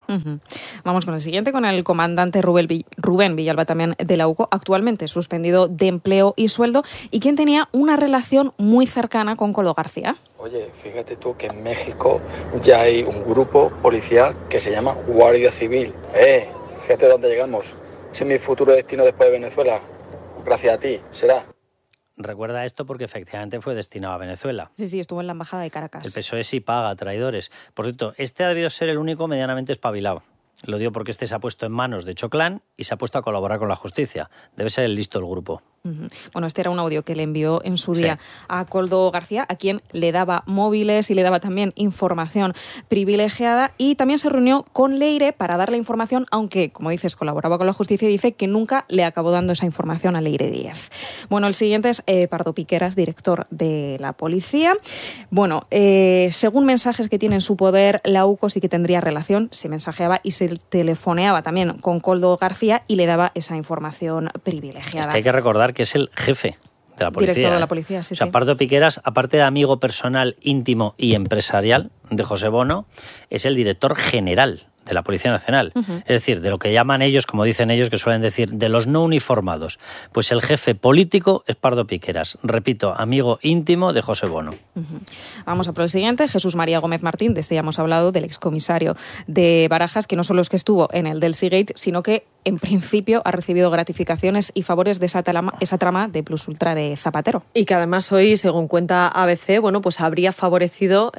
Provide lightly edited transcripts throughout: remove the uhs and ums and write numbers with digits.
Uh-huh. Vamos con el siguiente, con el comandante Rubén Villalba, también de la UCO, actualmente suspendido de empleo y sueldo, y quien tenía una relación muy cercana con Koldo García. Oye, fíjate tú que en México ya hay un grupo policial que se llama Guardia Civil. Fíjate dónde llegamos. Ese es mi futuro destino después de Venezuela. Gracias a ti, será. Recuerda esto porque efectivamente fue destinado a Venezuela. Sí, estuvo en la embajada de Caracas. El PSOE sí paga traidores. Por cierto, este ha debido ser el único medianamente espabilado. Lo digo porque este se ha puesto en manos de Choclán y se ha puesto a colaborar con la justicia. Debe ser el listo del grupo. Uh-huh. Bueno, este era un audio que le envió en su día a Koldo García, a quien le daba móviles y le daba también información privilegiada, y también se reunió con Leire para darle información, aunque, como dices, colaboraba con la justicia, y dice que nunca le acabó dando esa información a Leire Díez. Bueno, el siguiente es Pardo Piqueras, director de la policía. Bueno, según mensajes que tiene en su poder, la UCO sí que tendría relación, se mensajeaba y se telefoneaba también con Koldo García y le daba esa información privilegiada. Hay que recordar que es el jefe de la policía. Director de la policía, sí. Pardo Piqueras, aparte de amigo personal, íntimo y empresarial de José Bono, es el director general de la Policía Nacional. Uh-huh. Es decir, de lo que llaman ellos, como dicen ellos, que suelen decir, de los no uniformados. Pues el jefe político es Pardo Piqueras. Repito, amigo íntimo de José Bono. Uh-huh. Vamos a por el siguiente. Jesús María Gómez Martín, de este ya hemos hablado, del excomisario de Barajas, que no solo es que estuvo en el del Seagate, sino que en principio ha recibido gratificaciones y favores de esa trama de Plus Ultra de Zapatero. Y que además hoy, según cuenta ABC, pues habría favorecido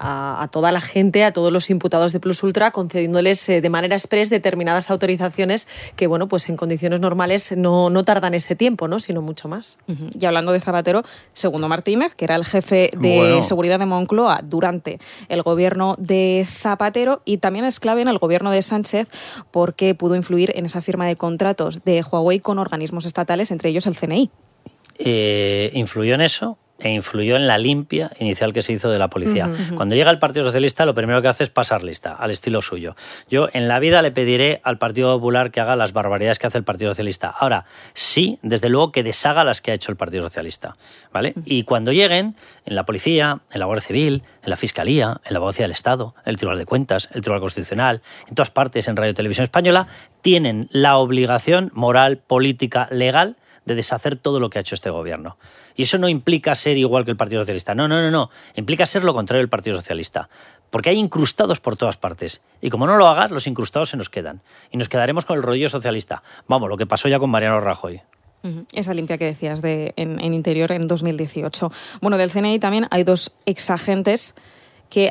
a toda la gente, a todos los imputados de Plus Ultra, concediéndoles de manera exprés determinadas autorizaciones que, pues en condiciones normales no tardan ese tiempo, ¿no? Sino mucho más. Uh-huh. Y hablando de Zapatero, Segundo Martínez, que era el jefe de seguridad de Moncloa durante el gobierno de Zapatero, y también es clave en el gobierno de Sánchez porque pudo influir en esa firma de contratos de Huawei con organismos estatales, entre ellos el CNI. Influyó en eso e influyó en la limpia inicial que se hizo de la policía. Uh-huh. Cuando llega el Partido Socialista, lo primero que hace es pasar lista, al estilo suyo. Yo en la vida le pediré al Partido Popular que haga las barbaridades que hace el Partido Socialista. Ahora, sí, desde luego que deshaga las que ha hecho el Partido Socialista, ¿vale? Uh-huh. Y cuando lleguen, en la Policía, en la Guardia Civil, en la Fiscalía, en la Abogacía del Estado, en el Tribunal de Cuentas, el Tribunal Constitucional, en todas partes, en Radio y Televisión Española, tienen la obligación moral, política, legal de deshacer todo lo que ha hecho este gobierno. Y eso no implica ser igual que el Partido Socialista. No. Implica ser lo contrario del Partido Socialista. Porque hay incrustados por todas partes. Y como no lo hagas, los incrustados se nos quedan. Y nos quedaremos con el rollo socialista. Vamos, lo que pasó ya con Mariano Rajoy. Esa limpia que decías en Interior en 2018. Bueno, del CNI también hay 2 exagentes que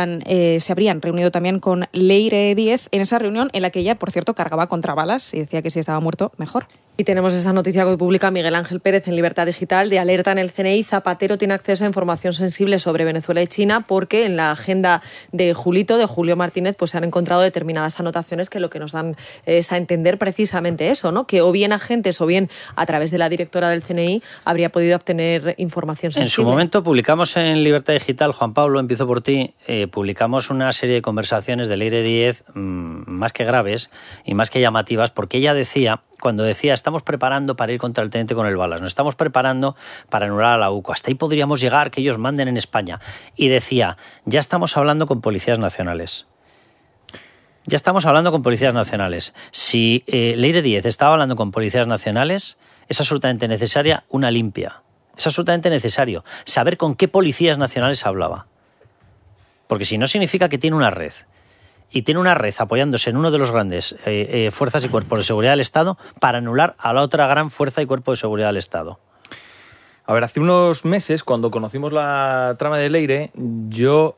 se habrían reunido también con Leire Díez en esa reunión en la que ella, por cierto, cargaba contra balas y decía que si estaba muerto, mejor. Y tenemos esa noticia que hoy publica Miguel Ángel Pérez en Libertad Digital de alerta en el CNI. Zapatero tiene acceso a información sensible sobre Venezuela y China porque en la agenda de Julio Martínez, se han encontrado determinadas anotaciones que lo que nos dan es a entender precisamente eso, ¿no? Que o bien agentes o bien a través de la directora del CNI habría podido obtener información sensible. En su momento publicamos en Libertad Digital, Juan Pablo, empiezo por ti, publicamos una serie de conversaciones de Leire Díez más que graves y más que llamativas, porque ella decía, cuando decía estamos preparando para ir contra el teniente Coronel Balas, nos estamos preparando para anular a la UCO, hasta ahí podríamos llegar, que ellos manden en España. Y decía, ya estamos hablando con policías nacionales. Ya estamos hablando con policías nacionales. Si Leire Díez estaba hablando con policías nacionales, es absolutamente necesaria una limpia. Es absolutamente necesario saber con qué policías nacionales hablaba. Porque si no, significa que tiene una red. Y tiene una red apoyándose en uno de los grandes fuerzas y cuerpos de seguridad del Estado para anular a la otra gran fuerza y cuerpo de seguridad del Estado. A ver, hace unos meses, cuando conocimos la trama de Leire, yo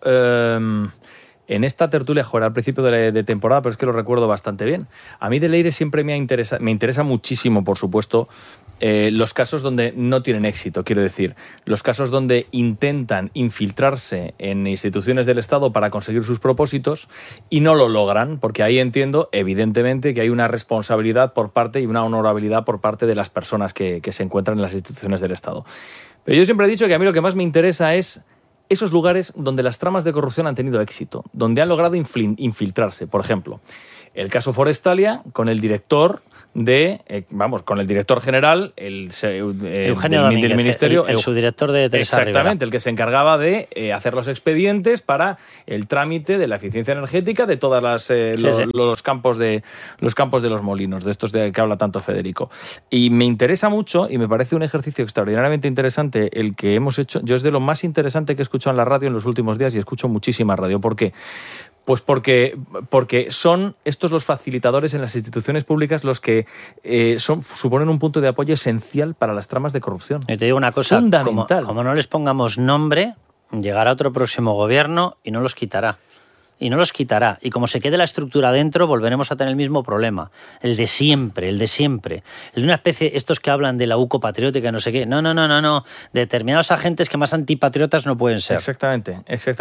en esta tertulia, al principio de temporada, pero es que lo recuerdo bastante bien. A mí de Leire siempre me interesa muchísimo, por supuesto, los casos donde no tienen éxito, quiero decir, los casos donde intentan infiltrarse en instituciones del Estado para conseguir sus propósitos y no lo logran, porque ahí entiendo, evidentemente, que hay una responsabilidad por parte y una honorabilidad por parte de las personas que se encuentran en las instituciones del Estado. Pero yo siempre he dicho que a mí lo que más me interesa es esos lugares donde las tramas de corrupción han tenido éxito, donde han logrado infiltrarse. Por ejemplo, el caso Forestalia con el director con el director general, Eugenio Domínguez, del ministerio, el subdirector de Teresa Rivera. Exactamente, el que se encargaba de hacer los expedientes para el trámite de la eficiencia energética de todas los campos de los molinos, de estos de que habla tanto Federico. Y me interesa mucho y me parece un ejercicio extraordinariamente interesante el que hemos hecho. Yo es de lo más interesante que he escuchado en la radio en los últimos días y escucho muchísima radio. ¿Por qué? Pues porque son estos los facilitadores en las instituciones públicas los que suponen un punto de apoyo esencial para las tramas de corrupción. Y te digo una cosa, fundamental. Como no les pongamos nombre, llegará otro próximo gobierno y no los quitará. Y no los quitará. Y como se quede la estructura dentro, volveremos a tener el mismo problema. El de siempre. El de una especie, estos que hablan de la UCO patriótica, no sé qué. No. Determinados agentes que más antipatriotas no pueden ser. Exactamente.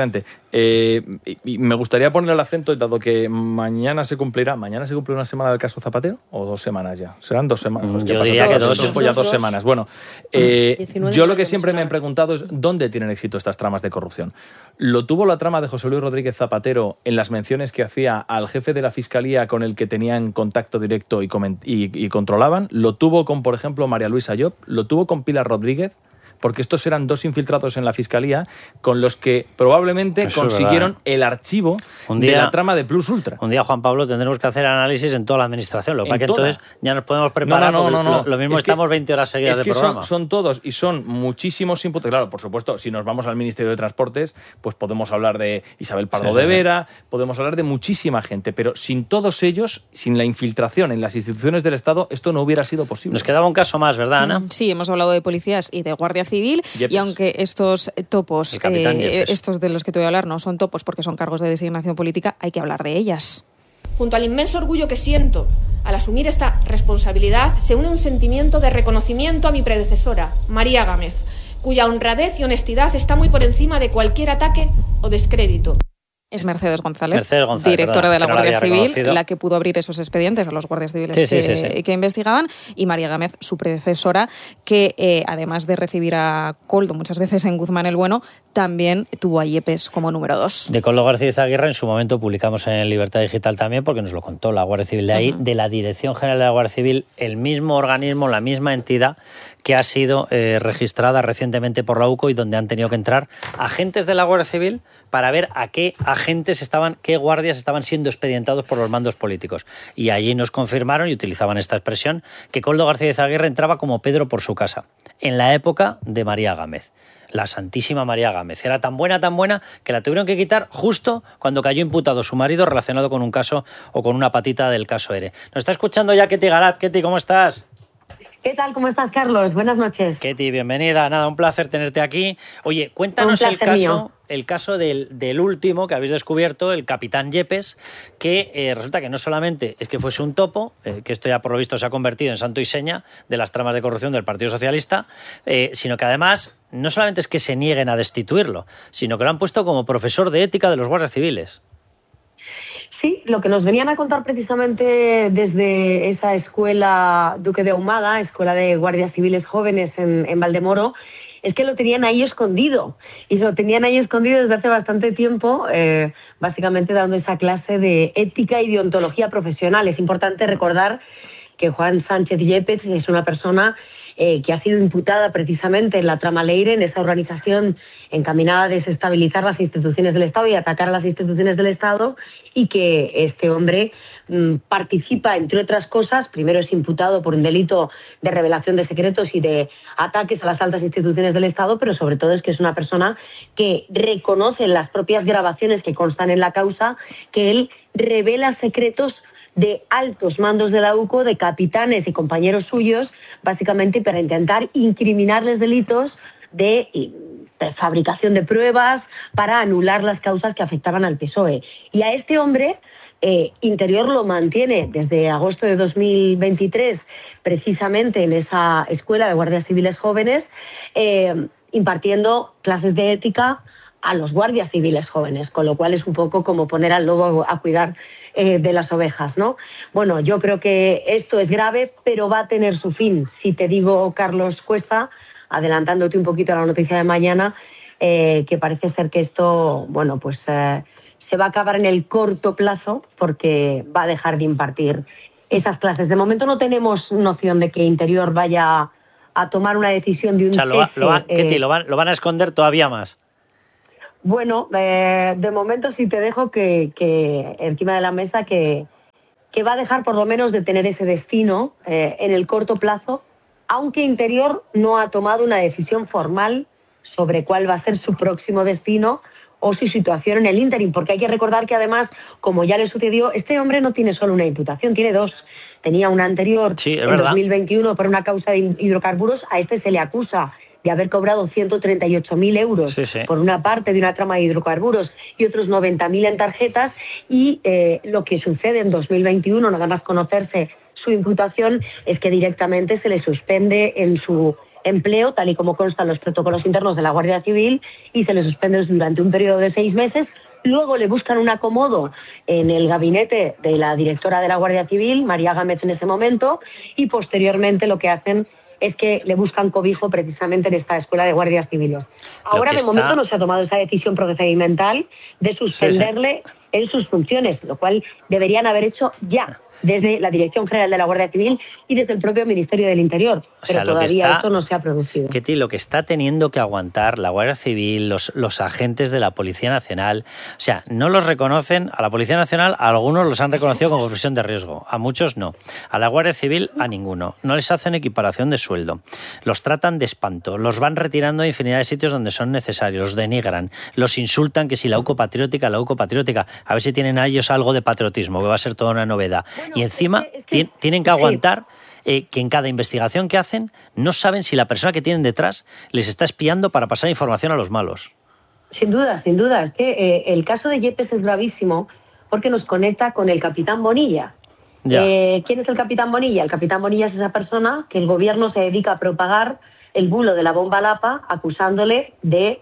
Y me gustaría poner el acento, dado que mañana se cumple una semana del caso Zapatero, o 2 semanas ya. Serán 2 semanas. Yo diría que 2. Ya 2 semanas. Bueno, yo lo que siempre me he preguntado es ¿dónde tienen éxito estas tramas de corrupción? ¿Lo tuvo la trama de José Luis Rodríguez Zapatero en las menciones que hacía al jefe de la Fiscalía con el que tenían contacto directo y controlaban? ¿Lo tuvo con, por ejemplo, María Luisa Llop? ¿Lo tuvo con Pilar Rodríguez? Porque estos eran 2 infiltrados en la Fiscalía con los que probablemente consiguieron el archivo de la trama de Plus Ultra. Un día, Juan Pablo, tendremos que hacer análisis en toda la administración. Lo que pasa es que entonces ya nos podemos preparar. No. Lo mismo estamos 20 horas seguidas de programa. Son todos y son muchísimos inputs. Claro, por supuesto, si nos vamos al Ministerio de Transportes, pues podemos hablar de Isabel Pardo de Vera, podemos hablar de muchísima gente, pero sin todos ellos, sin la infiltración en las instituciones del Estado, esto no hubiera sido posible. Nos quedaba un caso más, ¿verdad, Ana? Sí, hemos hablado de policías y de Guardia Civil, Yepes. Y aunque estos topos, Yepes. estos de los que te voy a hablar, no son topos porque son cargos de designación política, hay que hablar de ellas. Junto al inmenso orgullo que siento al asumir esta responsabilidad, se une un sentimiento de reconocimiento a mi predecesora, María Gámez, cuya honradez y honestidad está muy por encima de cualquier ataque o descrédito. Es Mercedes González, perdona, directora de la Guardia Civil, reconocido. la que pudo abrir esos expedientes a los guardias civiles que investigaban, y María Gámez, su predecesora, que además de recibir a Koldo muchas veces en Guzmán el Bueno, también tuvo a Yepes como número 2. De Koldo García Izaguirre en su momento publicamos en Libertad Digital también, porque nos lo contó la Guardia Civil de ahí, de la Dirección General de la Guardia Civil, el mismo organismo, la misma entidad que ha sido registrada recientemente por la UCO y donde han tenido que entrar agentes de la Guardia Civil para ver a qué qué guardias estaban siendo expedientados por los mandos políticos. Y allí nos confirmaron, y utilizaban esta expresión, que Koldo García Izaguirre entraba como Pedro por su casa, en la época de María Gámez. La santísima María Gámez. Era tan buena, que la tuvieron que quitar justo cuando cayó imputado su marido relacionado con un caso o con una patita del caso ERE. Nos está escuchando ya Ketty Garat. Ketty, ¿cómo estás? ¿Qué tal? ¿Cómo estás, Carlos? Buenas noches. Ketty, bienvenida. Nada, un placer tenerte aquí. Oye, cuéntanos el caso del último que habéis descubierto, el capitán Yepes, que resulta que no solamente es que fuese un topo, que esto ya por lo visto se ha convertido en santo y seña de las tramas de corrupción del Partido Socialista, sino que además no solamente es que se nieguen a destituirlo, sino que lo han puesto como profesor de ética de los guardias civiles. Sí, lo que nos venían a contar precisamente desde esa escuela Duque de Ahumada, escuela de guardias civiles jóvenes en Valdemoro, es que lo tenían ahí escondido. Y lo tenían ahí escondido desde hace bastante tiempo, básicamente dando esa clase de ética y deontología profesional. Es importante recordar que Juan Sánchez Yepes es una persona que ha sido imputada precisamente en la trama Leire, en esa organización encaminada a desestabilizar las instituciones del Estado y atacar a las instituciones del Estado, y que este hombre participa, entre otras cosas, primero es imputado por un delito de revelación de secretos y de ataques a las altas instituciones del Estado, pero sobre todo es que es una persona que reconoce en las propias grabaciones que constan en la causa que él revela secretos de altos mandos de la UCO, de capitanes y compañeros suyos, básicamente para intentar incriminarles delitos de fabricación de pruebas para anular las causas que afectaban al PSOE. Y a este hombre, Interior lo mantiene desde agosto de 2023, precisamente en esa escuela de guardias civiles jóvenes, impartiendo clases de ética a los guardias civiles jóvenes, con lo cual es un poco como poner al lobo a cuidar de las ovejas, ¿no? Bueno, yo creo que esto es grave, pero va a tener su fin. Si te digo, Carlos Cuesta, adelantándote un poquito a la noticia de mañana, que parece ser que esto, bueno, pues se va a acabar en el corto plazo porque va a dejar de impartir esas clases. De momento no tenemos noción de que Interior vaya a tomar una decisión de un Ketty, lo van a esconder todavía más. Bueno, de momento sí te dejo que encima de la mesa que va a dejar por lo menos de tener ese destino en el corto plazo, aunque Interior no ha tomado una decisión formal sobre cuál va a ser su próximo destino o su situación en el ínterin, porque hay que recordar que además, como ya le sucedió, este hombre no tiene solo una imputación, tiene dos. Tenía una anterior en 2021 por una causa de hidrocarburos, a este se le acusa de haber cobrado 138.000 euros por una parte de una trama de hidrocarburos y otros 90.000 en tarjetas, y lo que sucede en 2021, nada más conocerse su imputación, es que directamente se le suspende en su empleo, tal y como constan los protocolos internos de la Guardia Civil, y se le suspende durante un periodo de 6 meses. Luego le buscan un acomodo en el gabinete de la directora de la Guardia Civil, María Gámez en ese momento, y posteriormente lo que hacen es que le buscan cobijo precisamente en esta escuela de guardias civiles. Ahora, de momento, no se ha tomado esa decisión procedimental de suspenderle en sus funciones, lo cual deberían haber hecho ya, desde la Dirección General de la Guardia Civil y desde el propio Ministerio del Interior. Pero todavía eso no se ha producido. Ketty, lo que está teniendo que aguantar la Guardia Civil, los agentes de la Policía Nacional, o sea, no los reconocen, a la Policía Nacional a algunos los han reconocido como profesión de riesgo, a muchos no. A la Guardia Civil a ninguno. No les hacen equiparación de sueldo. Los tratan de espanto, los van retirando de infinidad de sitios donde son necesarios, los denigran, los insultan, que si la UCO patriótica, a ver si tienen a ellos algo de patriotismo, que va a ser toda una novedad. Y encima tienen que aguantar que en cada investigación que hacen no saben si la persona que tienen detrás les está espiando para pasar información a los malos. Sin duda, sin duda. Es que el caso de Yepes es gravísimo porque nos conecta con el capitán Bonilla. ¿Quién es el capitán Bonilla? El capitán Bonilla es esa persona que el gobierno se dedica a propagar el bulo de la bomba Lapa, acusándole de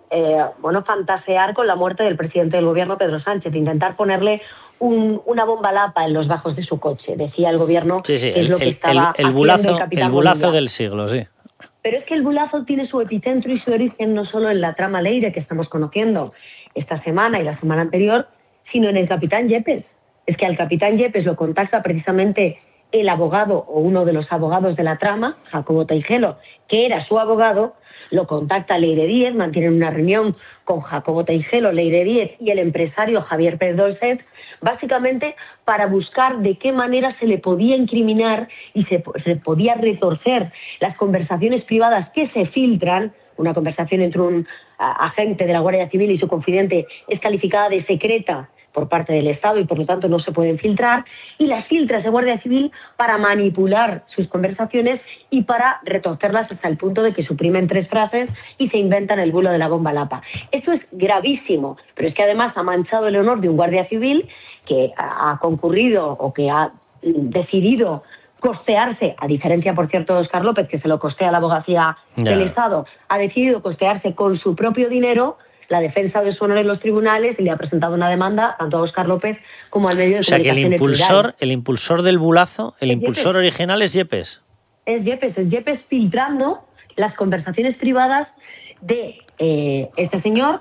fantasear con la muerte del presidente del gobierno, Pedro Sánchez, de intentar ponerle una bomba Lapa en los bajos de su coche. Decía el gobierno que es lo que estaba haciendo el capitán bulazo Bonilla. del siglo, sí. Pero es que el bulazo tiene su epicentro y su origen no solo en la trama Leire que estamos conociendo esta semana y la semana anterior, sino en el capitán Yepes. Es que al capitán Yepes lo contacta precisamente el abogado o uno de los abogados de la trama, Jacobo Teijelo, que era su abogado. Lo contacta Leire Díez, mantienen una reunión con Jacobo Teijelo, Leire Díez y el empresario Javier Pérez Dolcet, básicamente para buscar de qué manera se le podía incriminar y se podía retorcer las conversaciones privadas que se filtran. Una conversación entre un agente de la Guardia Civil y su confidente es calificada de secreta por parte del Estado y por lo tanto no se pueden filtrar, y las filtra esa Guardia Civil para manipular sus conversaciones y para retorcerlas hasta el punto de que suprimen 3 frases y se inventan el bulo de la bomba Lapa. Esto es gravísimo, pero es que además ha manchado el honor de un Guardia Civil que ha concurrido o que ha decidido costearse, a diferencia, por cierto, de Óscar López, que se lo costea la abogacía del Estado, ha decidido costearse con su propio dinero la defensa de su honor en los tribunales y le ha presentado una demanda tanto a Óscar López como al medio de comunicación. O sea, que el impulsor del bulazo, el impulsor Yepes. Original es Yepes. Es Yepes filtrando las conversaciones privadas de este señor,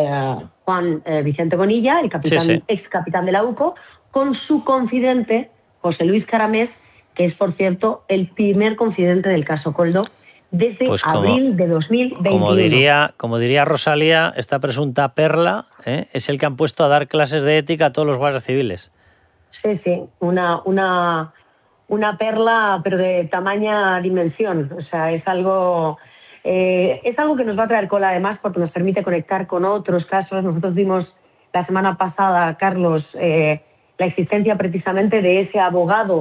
Juan Vicente Bonilla, el capitán, ex capitán de la UCO, con su confidente, José Luis Caramés, que es, por cierto, el primer confidente del caso Koldo, desde abril de 2021. Como diría Rosalía, esta presunta perla es el que han puesto a dar clases de ética a todos los guardias civiles. Sí, una perla, pero de tamaña dimensión. O sea, es algo que nos va a traer cola además porque nos permite conectar con otros casos. Nosotros vimos la semana pasada, Carlos, la existencia precisamente de ese abogado,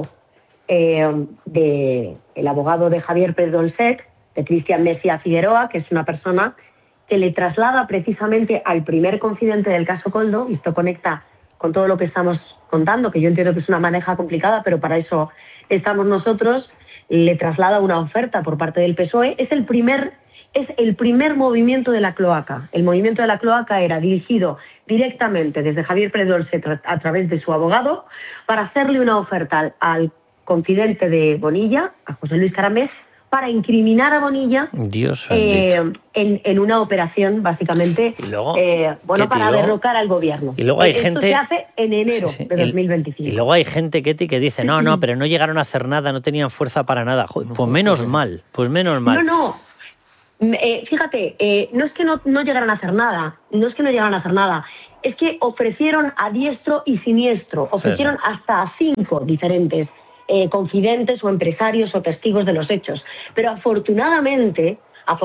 el abogado de Javier Pérez Dolcet, de Cristian Mejía Figueroa, que es una persona que le traslada precisamente al primer confidente del caso Koldo, y esto conecta con todo lo que estamos contando, que yo entiendo que es una maneja complicada, pero para eso estamos nosotros, le traslada una oferta por parte del PSOE. Es el primer movimiento de la cloaca. El movimiento de la cloaca era dirigido directamente desde Javier Pérez Dolcet a través de su abogado para hacerle una oferta al confidente de Bonilla, a José Luis Caramés, para incriminar a Bonilla en una operación, básicamente, y luego, para derrocar al gobierno. Y luego hay Esto gente... se hace en enero de 2025. Y luego hay gente, Ketty, que dice, no, pero no llegaron a hacer nada, no tenían fuerza para nada. Joder, pues menos mal. No. Fíjate, no es que no llegaran a hacer nada, es que ofrecieron a diestro y siniestro, ofrecieron hasta 5 diferentes confidentes o empresarios o testigos de los hechos. Pero afortunadamente,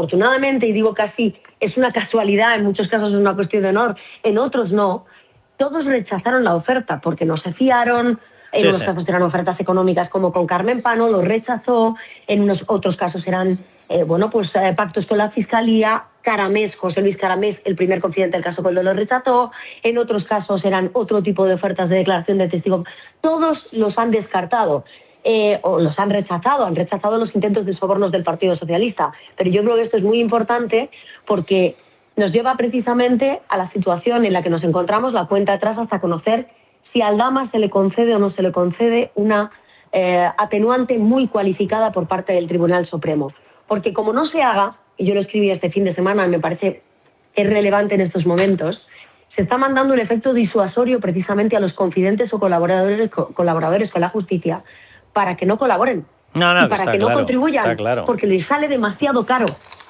y digo casi, es una casualidad, en muchos casos es una cuestión de honor, en otros no, todos rechazaron la oferta porque no se fiaron. En unos casos eran ofertas económicas como con Carmen Pano, lo rechazó. En unos otros casos eran pactos con la Fiscalía. Caramés, José Luis Caramés, el primer confidente del caso Coldo, lo rechazó. En otros casos eran otro tipo de ofertas de declaración de testigo. Todos los han descartado o los han rechazado los intentos de sobornos del Partido Socialista. Pero yo creo que esto es muy importante porque nos lleva precisamente a la situación en la que nos encontramos, la cuenta atrás hasta conocer si a Aldama se le concede o no se le concede una atenuante muy cualificada por parte del Tribunal Supremo. Porque como no se haga, y yo lo escribí este fin de semana, me parece que es relevante en estos momentos, se está mandando un efecto disuasorio precisamente a los confidentes o colaboradores con la justicia para que no colaboren. Y para que no contribuyan, porque les sale demasiado caro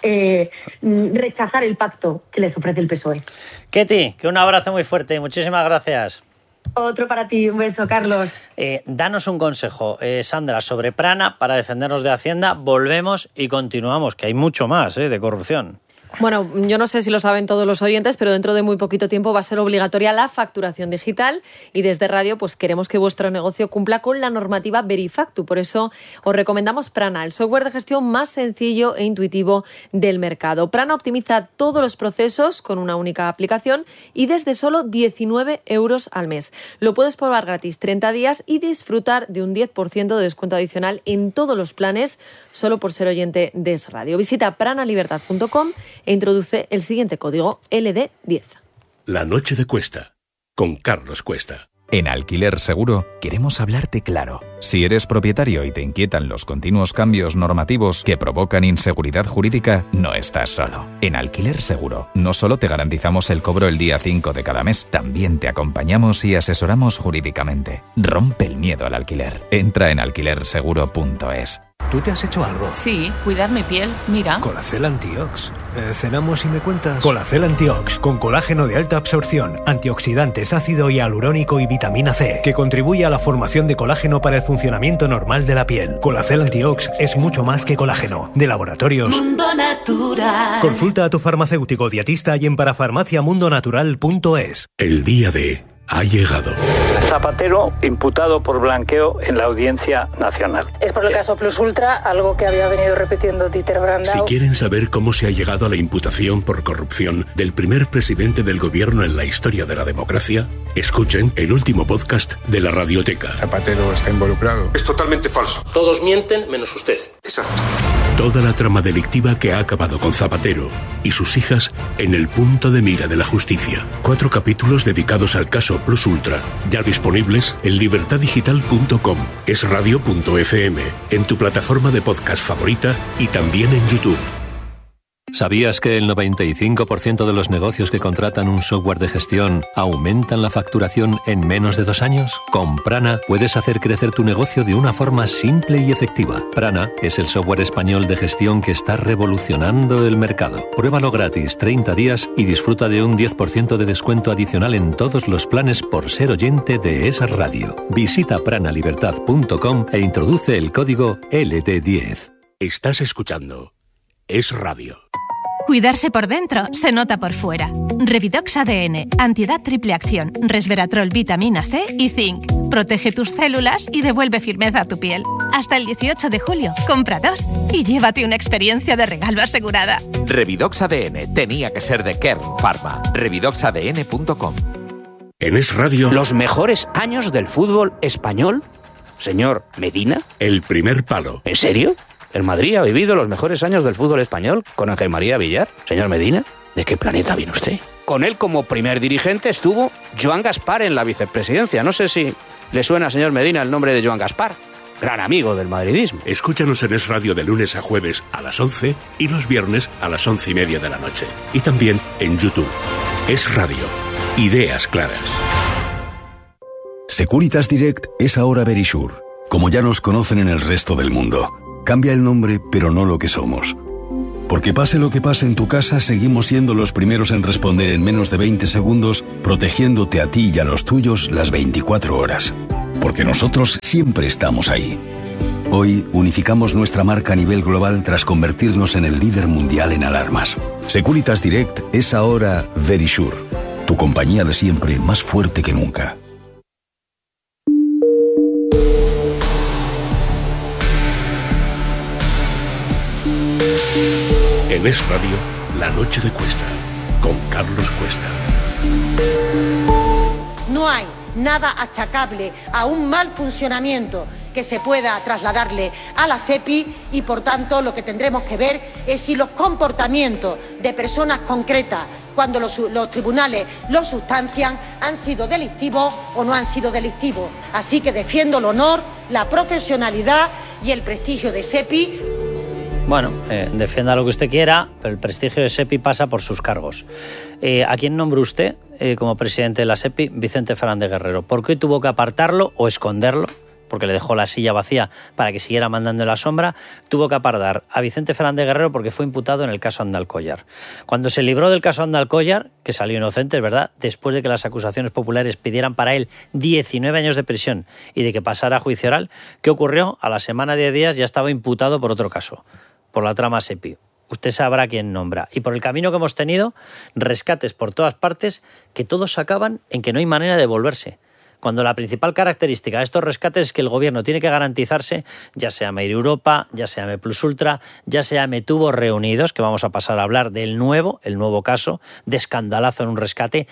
rechazar el pacto que les ofrece el PSOE. Ketty, que un abrazo muy fuerte y muchísimas gracias. Otro para ti, un beso, Carlos. Danos un consejo, Sandra, sobre Prana para defendernos de Hacienda. Volvemos y continuamos, que hay mucho más de corrupción. Bueno, yo no sé si lo saben todos los oyentes, pero dentro de muy poquito tiempo va a ser obligatoria la facturación digital y desde Radio pues queremos que vuestro negocio cumpla con la normativa Verifactu. Por eso os recomendamos Prana, el software de gestión más sencillo e intuitivo del mercado. Prana optimiza todos los procesos con una única aplicación y desde solo 19 € al mes. Lo puedes probar gratis 30 días y disfrutar de un 10% de descuento adicional en todos los planes solo por ser oyente de Es Radio. Visita pranalibertad.com e introduce el siguiente código LD10. La noche de Cuesta, con Carlos Cuesta. En Alquiler Seguro queremos hablarte claro. Si eres propietario y te inquietan los continuos cambios normativos que provocan inseguridad jurídica, no estás solo. En Alquiler Seguro no solo te garantizamos el cobro el día 5 de cada mes, también te acompañamos y asesoramos jurídicamente. Rompe el miedo al alquiler. Entra en alquilerseguro.es. ¿Tú te has hecho algo? Sí, cuidar mi piel, mira. Colacel Antiox. ¿Cenamos y me cuentas? Colacel Antiox, con colágeno de alta absorción, antioxidantes, ácido hialurónico y vitamina C, que contribuye a la formación de colágeno para el funcionamiento normal de la piel. Colacel Antiox es mucho más que colágeno. De Laboratorios Mundo Natural. Consulta a tu farmacéutico dietista y en parafarmaciamundonatural.es. El día de... ha llegado. Zapatero imputado por blanqueo en la Audiencia Nacional. Es por el caso Plus Ultra, algo que había venido repitiendo Dieter Brandau. Si quieren saber cómo se ha llegado a la imputación por corrupción del primer presidente del gobierno en la historia de la democracia, escuchen el último podcast de la Radioteca. Zapatero está involucrado. Es totalmente falso. Todos mienten menos usted. Exacto. Toda la trama delictiva que ha acabado con Zapatero y sus hijas en el punto de mira de la justicia. 4 capítulos dedicados al caso Plus Ultra, ya disponibles en libertaddigital.com, esradio.fm, en tu plataforma de podcast favorita y también en YouTube. ¿Sabías que el 95% de los negocios que contratan un software de gestión aumentan la facturación en menos de 2 años? Con Prana puedes hacer crecer tu negocio de una forma simple y efectiva. Prana es el software español de gestión que está revolucionando el mercado. Pruébalo gratis 30 días y disfruta de un 10% de descuento adicional en todos los planes por ser oyente de Es Radio. Visita pranalibertad.com e introduce el código LD10. Estás escuchando Es Radio. Cuidarse por dentro se nota por fuera. Revidox ADN, antiedad triple acción, resveratrol, vitamina C y zinc. Protege tus células y devuelve firmeza a tu piel. Hasta el 18 de julio, compra 2 y llévate una experiencia de regalo asegurada. Revidox ADN tenía que ser de Kern Pharma. Revidoxadn.com. En Es Radio. Los mejores años del fútbol español, señor Medina. El primer palo. ¿En serio? ¿El Madrid ha vivido los mejores años del fútbol español con Ángel María Villar? Señor Medina, ¿de qué planeta viene usted? Con él como primer dirigente estuvo Joan Gaspar en la vicepresidencia. No sé si le suena, señor Medina, el nombre de Joan Gaspar. gran amigo del madridismo. Escúchanos en Es Radio de lunes a jueves a las 11 y los viernes a las 11:30 de la noche. Y también en YouTube. Es Radio. Ideas claras. Securitas Direct es ahora Verisure, como ya nos conocen en el resto del mundo. Cambia el nombre, pero no lo que somos. Porque pase lo que pase en tu casa, seguimos siendo los primeros en responder en menos de 20 segundos, protegiéndote a ti y a los tuyos las 24 horas. Porque nosotros siempre estamos ahí. Hoy unificamos nuestra marca a nivel global tras convertirnos en el líder mundial en alarmas. Securitas Direct es ahora Verisure, tu compañía de siempre más fuerte que nunca. En Es Radio, La Noche de Cuesta, con Carlos Cuesta. No hay nada achacable a un mal funcionamiento que se pueda trasladarle a la SEPI y, por tanto, lo que tendremos que ver es si los comportamientos de personas concretas, cuando los tribunales los sustancian, han sido delictivos o no han sido delictivos. Así que defiendo el honor, la profesionalidad y el prestigio de SEPI. Bueno, defienda lo que usted quiera, pero el prestigio de SEPI pasa por sus cargos. ¿A quién nombró usted como presidente de la SEPI? Vicente Fernández Guerrero. ¿Por qué tuvo que apartarlo o esconderlo? Porque le dejó la silla vacía para que siguiera mandando en la sombra. Tuvo que apartar a Vicente Fernández Guerrero porque fue imputado en el caso Andalcollar. Cuando se libró del caso Andalcollar, que salió inocente, es verdad, después de que las acusaciones populares pidieran para él 19 años de prisión y de que pasara a juicio oral, ¿qué ocurrió? A la semana de 10 días ya estaba imputado por otro caso, por la trama SEPI. Usted sabrá quién nombra. Y por el camino que hemos tenido, rescates por todas partes que todos acaban en que no hay manera de devolverse. Cuando la principal característica de estos rescates es que el gobierno tiene que garantizarse, ya se llame Europa, ya se llame Plus Ultra, ya se llame Tubos Reunidos, que vamos a pasar a hablar del el nuevo caso de escandalazo en un rescate,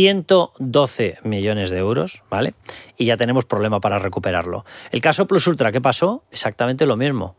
112 millones de euros, ¿vale? Y ya tenemos problema para recuperarlo. El caso Plus Ultra, ¿qué pasó? Exactamente lo mismo.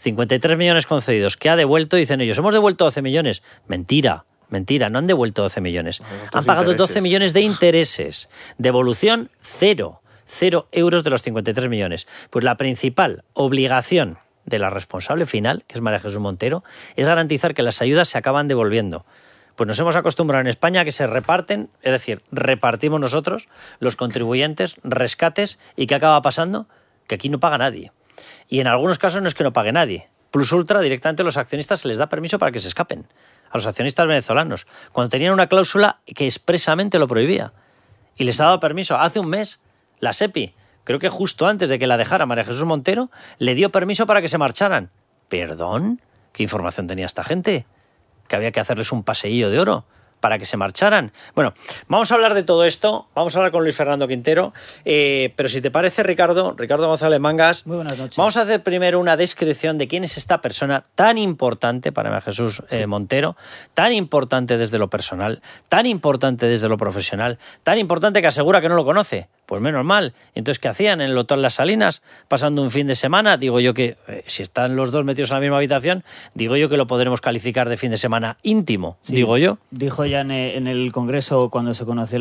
53 millones concedidos, que ha devuelto, dicen ellos, hemos devuelto 12 millones. Mentira, no han devuelto 12 millones. Han pagado 12 millones de intereses. Devolución, 0 euros de los 53 millones. Pues la principal obligación de la responsable final, que es María Jesús Montero, es garantizar que las ayudas se acaban devolviendo. Pues nos hemos acostumbrado en España a que se reparten, es decir, repartimos nosotros, los contribuyentes, rescates, ¿y qué acaba pasando? Que aquí no paga nadie. Y en algunos casos no es que no pague nadie. Plus Ultra, directamente a los accionistas se les da permiso para que se escapen. A los accionistas venezolanos. Cuando tenían una cláusula que expresamente lo prohibía. Y les ha dado permiso. Hace un mes, la SEPI, creo que justo antes de que la dejara María Jesús Montero, le dio permiso para que se marcharan. ¿Perdón? ¿Qué información tenía esta gente? ¿Que había que hacerles un paseillo de oro para que se marcharan? Bueno, vamos a hablar de todo esto, vamos a hablar con Luis Fernando Quintero, pero si te parece, Ricardo González Mangas, muy buenas noches. Vamos a hacer primero una descripción de quién es esta persona tan importante para María Jesús Montero, tan importante desde lo personal, tan importante desde lo profesional, tan importante que asegura que no lo conoce. Pues menos mal. Entonces, ¿qué hacían en el Hotel Las Salinas pasando un fin de semana? Digo yo que, si están los dos metidos en la misma habitación, digo yo que lo podremos calificar de fin de semana íntimo, sí, digo yo. Dijo ya en el Congreso, cuando se conoció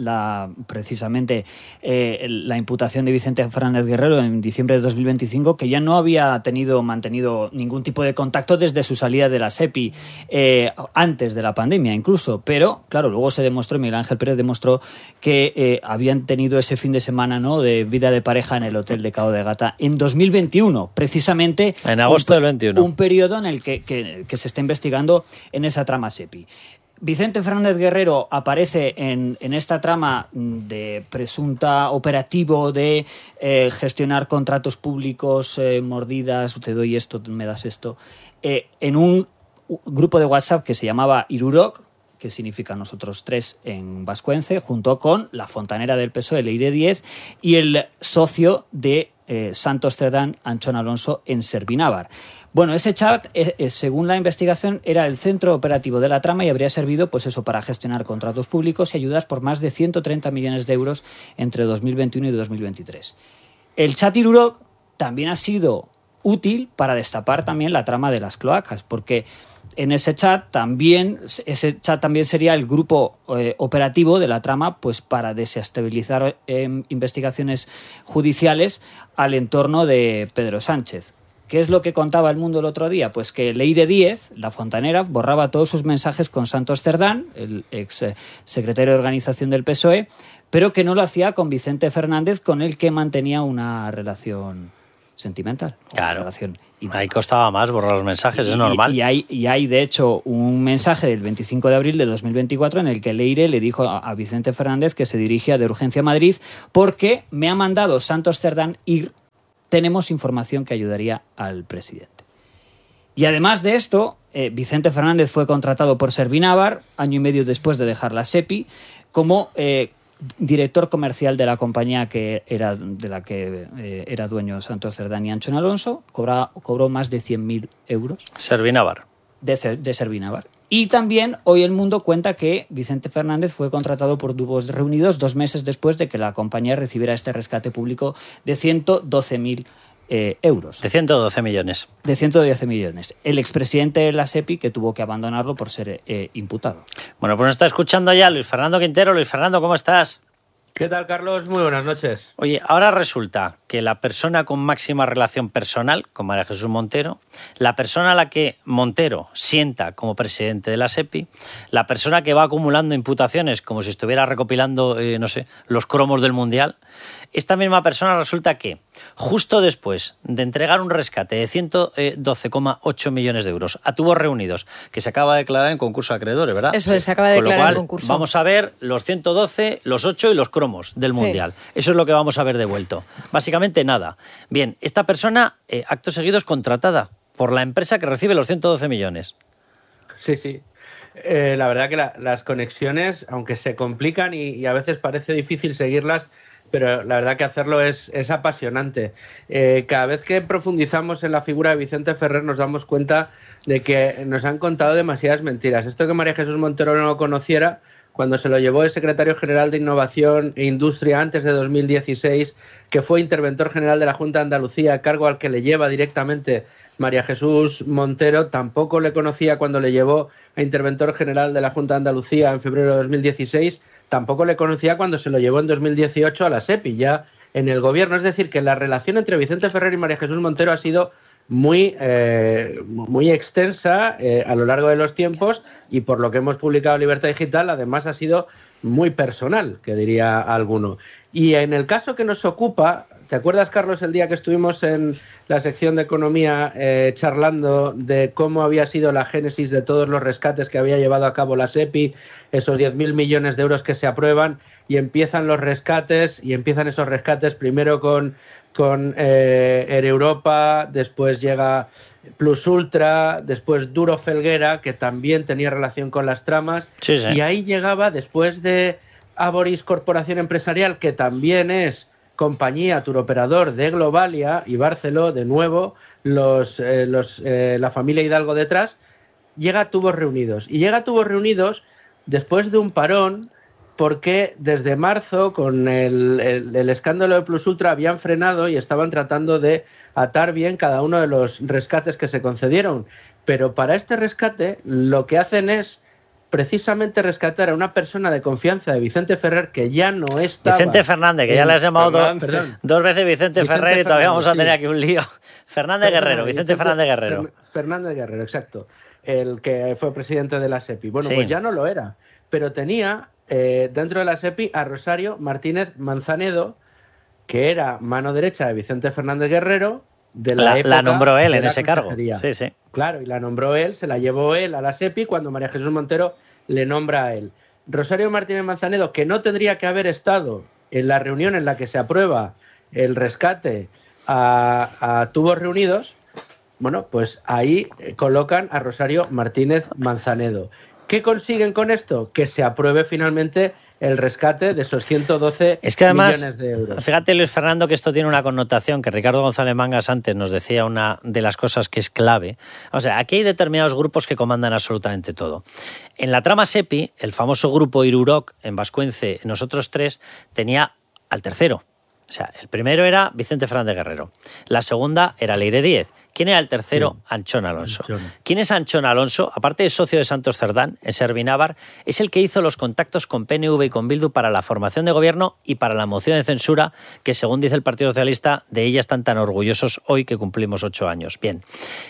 precisamente la imputación de Vicente Fernández Guerrero en diciembre de 2025, que ya no había mantenido ningún tipo de contacto desde su salida de la SEPI, antes de la pandemia incluso. Pero, claro, luego se demostró, Miguel Ángel Pérez demostró que habían tenido ese fin de semana, ¿no?, de vida de pareja en el hotel de Cabo de Gata en 2021, precisamente en agosto del 21, un periodo en el que se está investigando en esa trama SEPI. Vicente Fernández Guerrero aparece en esta trama de presunta operativo de gestionar contratos públicos, mordidas, te doy esto, me das esto, en un grupo de WhatsApp que se llamaba Irurok, que significa nosotros tres en vascuence, junto con la fontanera del PSOE, Leire Díez, y el socio de Santos Cerdán, Anchón Alonso, en Servinávar. Bueno, ese chat, según la investigación, era el centro operativo de la trama y habría servido, pues eso, para gestionar contratos públicos y ayudas por más de 130 millones de euros entre 2021 y 2023. El chat Irurok también ha sido útil para destapar también la trama de las cloacas, porque en ese chat también sería el grupo operativo de la trama, pues para desestabilizar investigaciones judiciales al entorno de Pedro Sánchez. ¿Qué es lo que contaba El Mundo el otro día? Pues que Leire Díez, la fontanera, borraba todos sus mensajes con Santos Cerdán, el ex secretario de organización del PSOE, pero que no lo hacía con Vicente Fernández, con el que mantenía una relación sentimental. Claro, ahí costaba más borrar los mensajes, es normal. Y hay, de hecho, un mensaje del 25 de abril de 2024 en el que Leire le dijo a Vicente Fernández que se dirigía de urgencia a Madrid porque me ha mandado Santos Cerdán ir. Tenemos información que ayudaría al presidente. Y además de esto, Vicente Fernández fue contratado por Servinavar, año y medio después de dejar la SEPI, como director comercial de la compañía de la que era dueño Santos Cerdán y Anchón Alonso. Cobró más de 100.000 euros. Servinavar. De Servinavar. Y también hoy El Mundo cuenta que Vicente Fernández fue contratado por Tubos Reunidos 2 meses después de que la compañía recibiera este rescate público de 112.000 euros. De 112 millones. De 112 millones. El expresidente de la SEPI que tuvo que abandonarlo por ser imputado. Bueno, pues nos está escuchando ya Luis Fernando Quintero. Luis Fernando, ¿cómo estás? ¿Qué tal, Carlos? Muy buenas noches. Oye, ahora resulta que la persona con máxima relación personal con María Jesús Montero, la persona a la que Montero sienta como presidente de la SEPI, la persona que va acumulando imputaciones como si estuviera recopilando, los cromos del Mundial, esta misma persona resulta que justo después de entregar un rescate de 112,8 millones de euros a Tubos Reunidos, que se acaba de declarar en concurso de acreedores, ¿verdad? Eso es, se acaba de declarar en concurso. Vamos a ver los 112, los 8 y los cromos del Mundial. Eso es lo que vamos a ver devuelto. Básicamente nada. Bien, esta persona, acto seguido, es contratada por la empresa que recibe los 112 millones. Sí. La verdad que las conexiones, aunque se complican y a veces parece difícil seguirlas, pero la verdad que hacerlo es apasionante. Cada vez que profundizamos en la figura de Vicente Ferrer nos damos cuenta de que nos han contado demasiadas mentiras. Esto que María Jesús Montero no lo conociera, cuando se lo llevó el secretario general de Innovación e Industria antes de 2016, que fue interventor general de la Junta de Andalucía, cargo al que le lleva directamente María Jesús Montero, tampoco le conocía cuando le llevó a interventor general de la Junta de Andalucía en febrero de 2016, tampoco le conocía cuando se lo llevó en 2018 a la SEPI, ya en el gobierno. Es decir, que la relación entre Vicente Ferrer y María Jesús Montero ha sido muy extensa a lo largo de los tiempos y por lo que hemos publicado en Libertad Digital, además ha sido muy personal, que diría alguno. Y en el caso que nos ocupa, ¿te acuerdas, Carlos, el día que estuvimos en la sección de Economía charlando de cómo había sido la génesis de todos los rescates que había llevado a cabo la SEPI, esos 10.000 millones de euros que se aprueban y empiezan los rescates, y empiezan esos rescates primero con Air Europa, después llega Plus Ultra, después Duro Felguera, que también tenía relación con las tramas, sí. Y ahí llegaba, después de Aboris Corporación Empresarial, que también es compañía turoperador de Globalia y Barceló, de nuevo, la familia Hidalgo detrás, llega Tubos Reunidos. Y llega Tubos Reunidos después de un parón, porque desde marzo, con el escándalo de Plus Ultra, habían frenado y estaban tratando de atar bien cada uno de los rescates que se concedieron. Pero para este rescate lo que hacen es precisamente rescatar a una persona de confianza de Vicente Ferrer que ya no estaba... Vicente Fernández, que ya le has llamado dos veces Vicente Ferrer y todavía vamos a tener aquí un lío. Fernández Guerrero, Vicente Fernández Guerrero. Fernández Guerrero, exacto. El que fue presidente de la SEPI. Bueno, sí. Pues ya no lo era, pero tenía dentro de la SEPI a Rosario Martínez Manzanedo, que era mano derecha de Vicente Fernández Guerrero, de la época... La nombró él en ese cargo. Sí. Claro, y la nombró él, se la llevó él a la SEPI cuando María Jesús Montero le nombra a él. Rosario Martínez Manzanedo, que no tendría que haber estado en la reunión en la que se aprueba el rescate a Tubos Reunidos, bueno, pues ahí colocan a Rosario Martínez Manzanedo. ¿Qué consiguen con esto? Que se apruebe finalmente el rescate de esos 112 es que además, millones de euros. Fíjate, Luis Fernando, que esto tiene una connotación que Ricardo González Mangas antes nos decía, una de las cosas que es clave. O sea, aquí hay determinados grupos que comandan absolutamente todo. En la trama SEPI, el famoso grupo Iruroc, en Vascuence, nosotros tres, tenía al tercero, O sea, el primero era Vicente Fernández Guerrero. La segunda era Leire Díez. ¿Quién era el tercero? Sí. Anchón Alonso. ¿Quién es Anchón Alonso? Aparte de socio de Santos Cerdán, en Servinávar, es el que hizo los contactos con PNV y con Bildu para la formación de gobierno y para la moción de censura que, según dice el Partido Socialista, de ella están tan orgullosos hoy que cumplimos 8 años. Bien,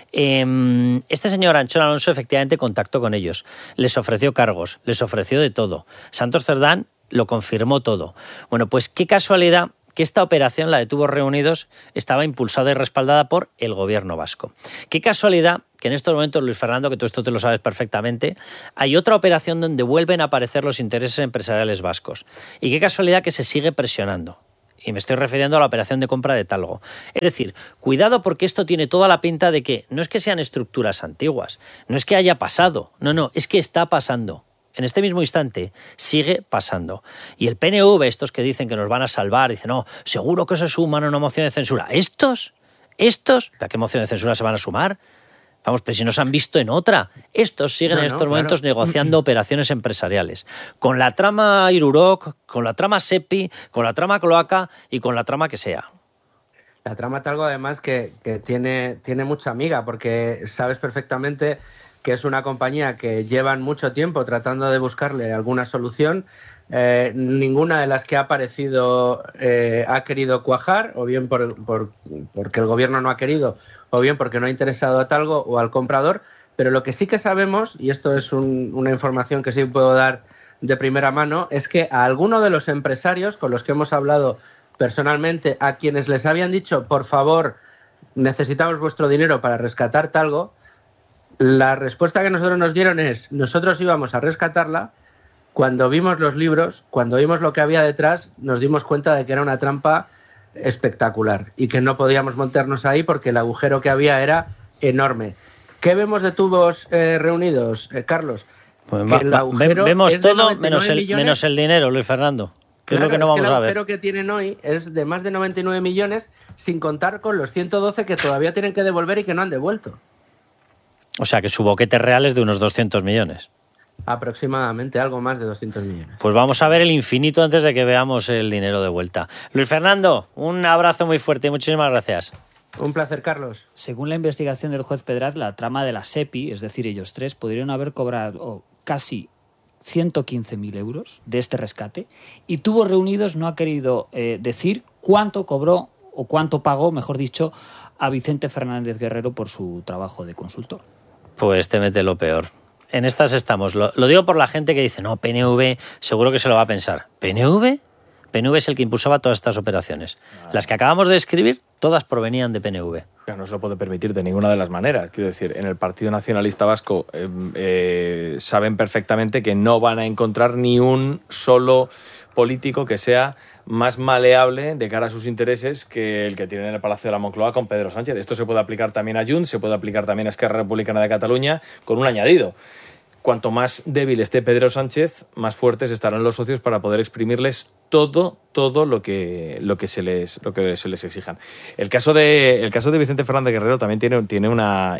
este señor Anchón Alonso efectivamente contactó con ellos, les ofreció cargos, les ofreció de todo. Santos Cerdán lo confirmó todo. Bueno, pues qué casualidad que esta operación, la de Tubos Reunidos, estaba impulsada y respaldada por el gobierno vasco. Qué casualidad que en estos momentos, Luis Fernando, que tú esto te lo sabes perfectamente, hay otra operación donde vuelven a aparecer los intereses empresariales vascos. Y qué casualidad que se sigue presionando. Y me estoy refiriendo a la operación de compra de Talgo. Es decir, cuidado, porque esto tiene toda la pinta de que no es que sean estructuras antiguas, no es que haya pasado, no, es que está pasando. En este mismo instante sigue pasando. Y el PNV, estos que dicen que nos van a salvar, dicen, no, seguro que se suman a una moción de censura. ¿Estos? ¿A qué moción de censura se van a sumar? Vamos, pero si nos han visto en otra. Estos siguen en estos momentos negociando operaciones empresariales. Con la trama Iruroc, con la trama SEPI, con la trama Cloaca y con la trama que sea. La trama Talgo, además, que tiene mucha amiga, porque sabes perfectamente que es una compañía que llevan mucho tiempo tratando de buscarle alguna solución. Ninguna de las que ha aparecido ha querido cuajar, o bien porque el gobierno no ha querido, o bien porque no ha interesado a Talgo o al comprador. Pero lo que sí que sabemos, y esto es una información que sí puedo dar de primera mano, es que a alguno de los empresarios con los que hemos hablado personalmente, a quienes les habían dicho, por favor, necesitamos vuestro dinero para rescatar Talgo, la respuesta que nosotros nos dieron es, nosotros íbamos a rescatarla, cuando vimos los libros, cuando vimos lo que había detrás, nos dimos cuenta de que era una trampa espectacular y que no podíamos montarnos ahí porque el agujero que había era enorme. ¿Qué vemos de Tubos Reunidos, Carlos? Pues vemos todo menos el dinero, Luis Fernando. ¿Qué es lo que no vamos a ver? El agujero que tienen hoy es de más de 99 millones, sin contar con los 112 que todavía tienen que devolver y que no han devuelto. O sea, que su boquete real es de unos 200 millones. Aproximadamente, algo más de 200 millones. Pues vamos a ver el infinito antes de que veamos el dinero de vuelta. Luis Fernando, un abrazo muy fuerte y muchísimas gracias. Un placer, Carlos. Según la investigación del juez Pedraz, la trama de la SEPI, es decir, ellos tres, podrían haber cobrado casi 115.000 euros de este rescate, y Tubos Reunidos no ha querido decir cuánto cobró, o cuánto pagó, mejor dicho, a Vicente Fernández Guerrero por su trabajo de consultor. Pues te mete lo peor. En estas estamos. Lo digo por la gente que dice, no, PNV seguro que se lo va a pensar. ¿PNV? PNV es el que impulsaba todas estas operaciones. Las que acabamos de describir, todas provenían de PNV. No se lo puede permitir de ninguna de las maneras. Quiero decir, en el Partido Nacionalista Vasco saben perfectamente que no van a encontrar ni un solo político que sea más maleable de cara a sus intereses que el que tienen en el Palacio de la Moncloa con Pedro Sánchez. Esto se puede aplicar también a Junts, se puede aplicar también a Esquerra Republicana de Cataluña, con un añadido. Cuanto más débil esté Pedro Sánchez, más fuertes estarán los socios para poder exprimirles todo lo que se les exijan. El caso de Vicente Fernández Guerrero también tiene una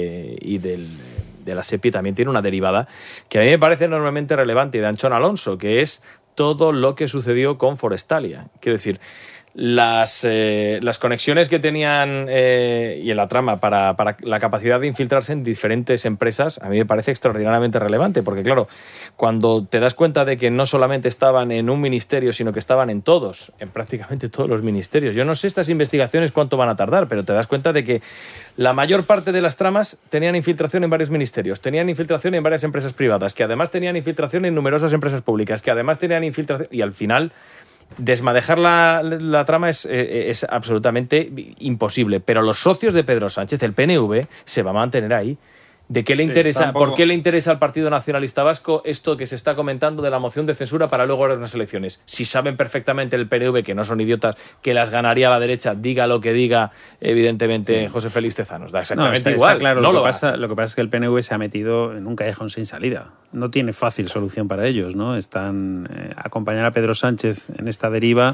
de la SEPI también tiene una derivada que a mí me parece enormemente relevante, de Anchón Alonso, que es todo lo que sucedió con Forestalia. Quiero decir, las conexiones que tenían y en la trama para la capacidad de infiltrarse en diferentes empresas, a mí me parece extraordinariamente relevante, porque claro, cuando te das cuenta de que no solamente estaban en un ministerio, sino que estaban en prácticamente todos los ministerios. Yo no sé estas investigaciones cuánto van a tardar, pero te das cuenta de que la mayor parte de las tramas tenían infiltración en varios ministerios, tenían infiltración en varias empresas privadas, que además tenían infiltración en numerosas empresas públicas, que además tenían infiltración, y al final desmadejar la trama es absolutamente imposible. Pero los socios de Pedro Sánchez, el PNV, se va a mantener ahí. ¿De qué le interesa? ¿Por qué le interesa al Partido Nacionalista Vasco esto que se está comentando de la moción de censura para luego ganar unas elecciones? Si saben perfectamente el PNV, que no son idiotas, que las ganaría la derecha, diga lo que diga, evidentemente, José Félix Tezanos. Da exactamente igual. Está claro, lo que pasa es que el PNV se ha metido en un callejón sin salida. No tiene fácil solución para ellos, ¿no? Están acompañar a Pedro Sánchez en esta deriva.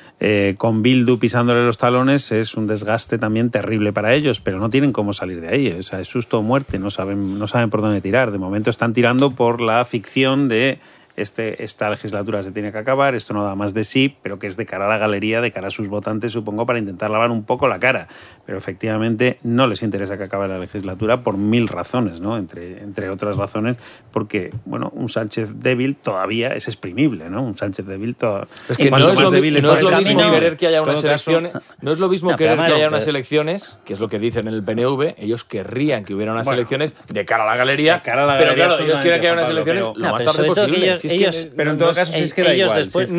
Con Bildu pisándole los talones es un desgaste también terrible para ellos, pero no tienen cómo salir de ahí. O sea, es susto o muerte, no saben por dónde tirar. De momento están tirando por la ficción de esta legislatura se tiene que acabar, esto no da más de sí, pero que es de cara a la galería, de cara a sus votantes, supongo, para intentar lavar un poco la cara. Pero efectivamente no les interesa que acabe la legislatura por 1000 razones, ¿no? Entre otras razones, porque, bueno, un Sánchez débil todavía es exprimible, ¿no? Un Sánchez débil es que no es lo mismo querer que haya unas elecciones, no es lo mismo querer que haya unas elecciones, que es lo que dicen en el PNV, ellos querrían que hubiera unas elecciones de cara a la galería, pero claro, ellos quieren que haya unas elecciones lo más tarde posible. Pero en todo caso, si es que da igual. Después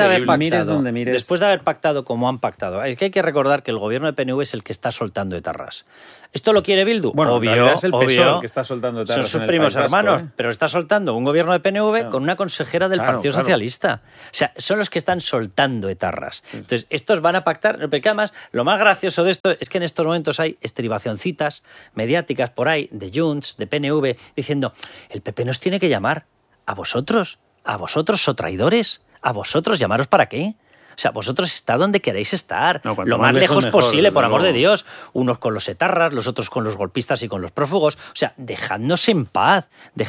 de haber pactado como han pactado, es que hay que recordar que el gobierno de PNV es el que está soltando etarras. ¿Esto lo quiere Bildu? Bueno, obvio, es el PSOE el que está soltando etarras. Son sus primos hermanos, pero está soltando un gobierno de PNV con una consejera del Partido Socialista. O sea, son los que están soltando etarras. Entonces, estos van a pactar, porque además, lo más gracioso de esto es que en estos momentos hay estribacioncitas mediáticas por ahí de Junts, de PNV, diciendo, el PP nos tiene que llamar a vosotros sotraidores, a vosotros, ¿llamaros para qué? O sea, vosotros está donde queréis estar, lo más lejos posible, por amor de Dios. Unos con los etarras, los otros con los golpistas y con los prófugos. O sea, dejadnos en paz.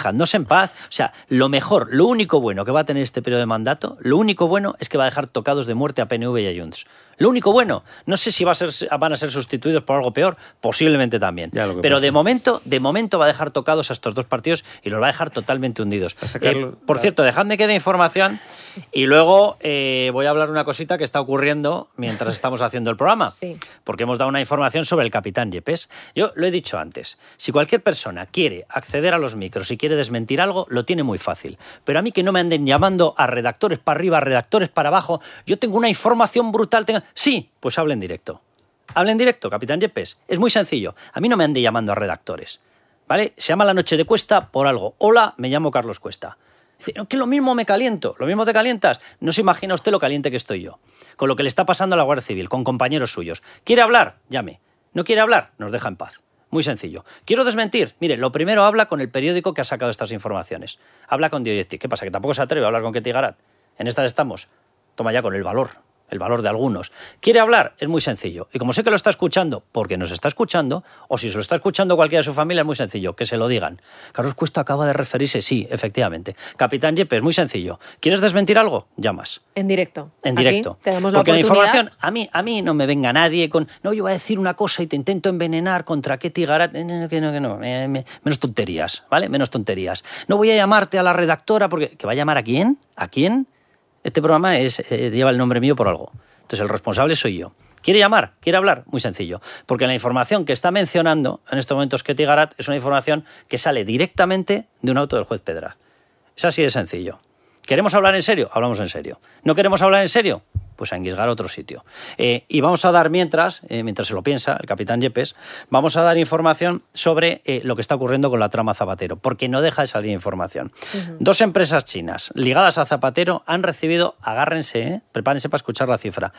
O sea, lo mejor, lo único bueno que va a tener este periodo de mandato, lo único bueno es que va a dejar tocados de muerte a PNV y a Junts. Lo único bueno, no sé si van a ser sustituidos por algo peor, posiblemente también. Pero de momento va a dejar tocados a estos dos partidos y los va a dejar totalmente hundidos. Por cierto, dejadme que dé información y luego voy a hablar una cosita que está ocurriendo mientras estamos haciendo el programa. Sí. Porque hemos dado una información sobre el capitán Yepes. Yo lo he dicho antes, si cualquier persona quiere acceder a los micros y quiere desmentir algo, lo tiene muy fácil. Pero a mí que no me anden llamando a redactores para arriba, a redactores para abajo, yo tengo una información brutal. Sí, pues hable en directo. Hable en directo, capitán Yepes. Es muy sencillo. A mí no me ande llamando a redactores. ¿Vale? Se llama La Noche de Cuesta por algo. Hola, me llamo Carlos Cuesta. Dice, que lo mismo me caliento, lo mismo te calientas. No se imagina usted lo caliente que estoy yo. Con lo que le está pasando a la Guardia Civil, con compañeros suyos. ¿Quiere hablar? Llame. ¿No quiere hablar? Nos deja en paz. Muy sencillo. ¿Quiero desmentir? Mire, lo primero habla con el periódico que ha sacado estas informaciones. Habla con Dioyetti. ¿Qué pasa? ¿Que tampoco se atreve a hablar con Ketty Garat? En estas estamos. Toma ya con el valor de algunos. ¿Quiere hablar? Es muy sencillo. Y como sé que lo está escuchando, porque nos está escuchando, o si se lo está escuchando cualquiera de su familia, es muy sencillo, que se lo digan. Carlos Cuesta acaba de referirse, sí, efectivamente. Capitán Yepes, muy sencillo. ¿Quieres desmentir algo? Llamas. En directo. En directo. Aquí tenemos la porque oportunidad. La información, a mí no me venga nadie con, no, yo voy a decir una cosa y te intento envenenar contra Ketty Garat. Que no. Menos tonterías, ¿vale? Menos tonterías. No voy a llamarte a la redactora porque... ¿Que va a llamar a quién? ¿A quién? Este programa lleva el nombre mío por algo. Entonces el responsable soy yo. ¿Quiere llamar? ¿Quiere hablar? Muy sencillo. Porque la información que está mencionando en estos momentos Ketty Garat es una información que sale directamente de un auto del juez Pedraz. Es así de sencillo. ¿Queremos hablar en serio? Hablamos en serio. ¿No queremos hablar en serio? Pues a enguisgar a otro sitio. Y vamos a dar mientras se lo piensa el capitán Yepes, vamos a dar información sobre lo que está ocurriendo con la trama Zapatero, porque no deja de salir información. Uh-huh. 2 empresas chinas ligadas a Zapatero han recibido, agárrense, prepárense para escuchar la cifra,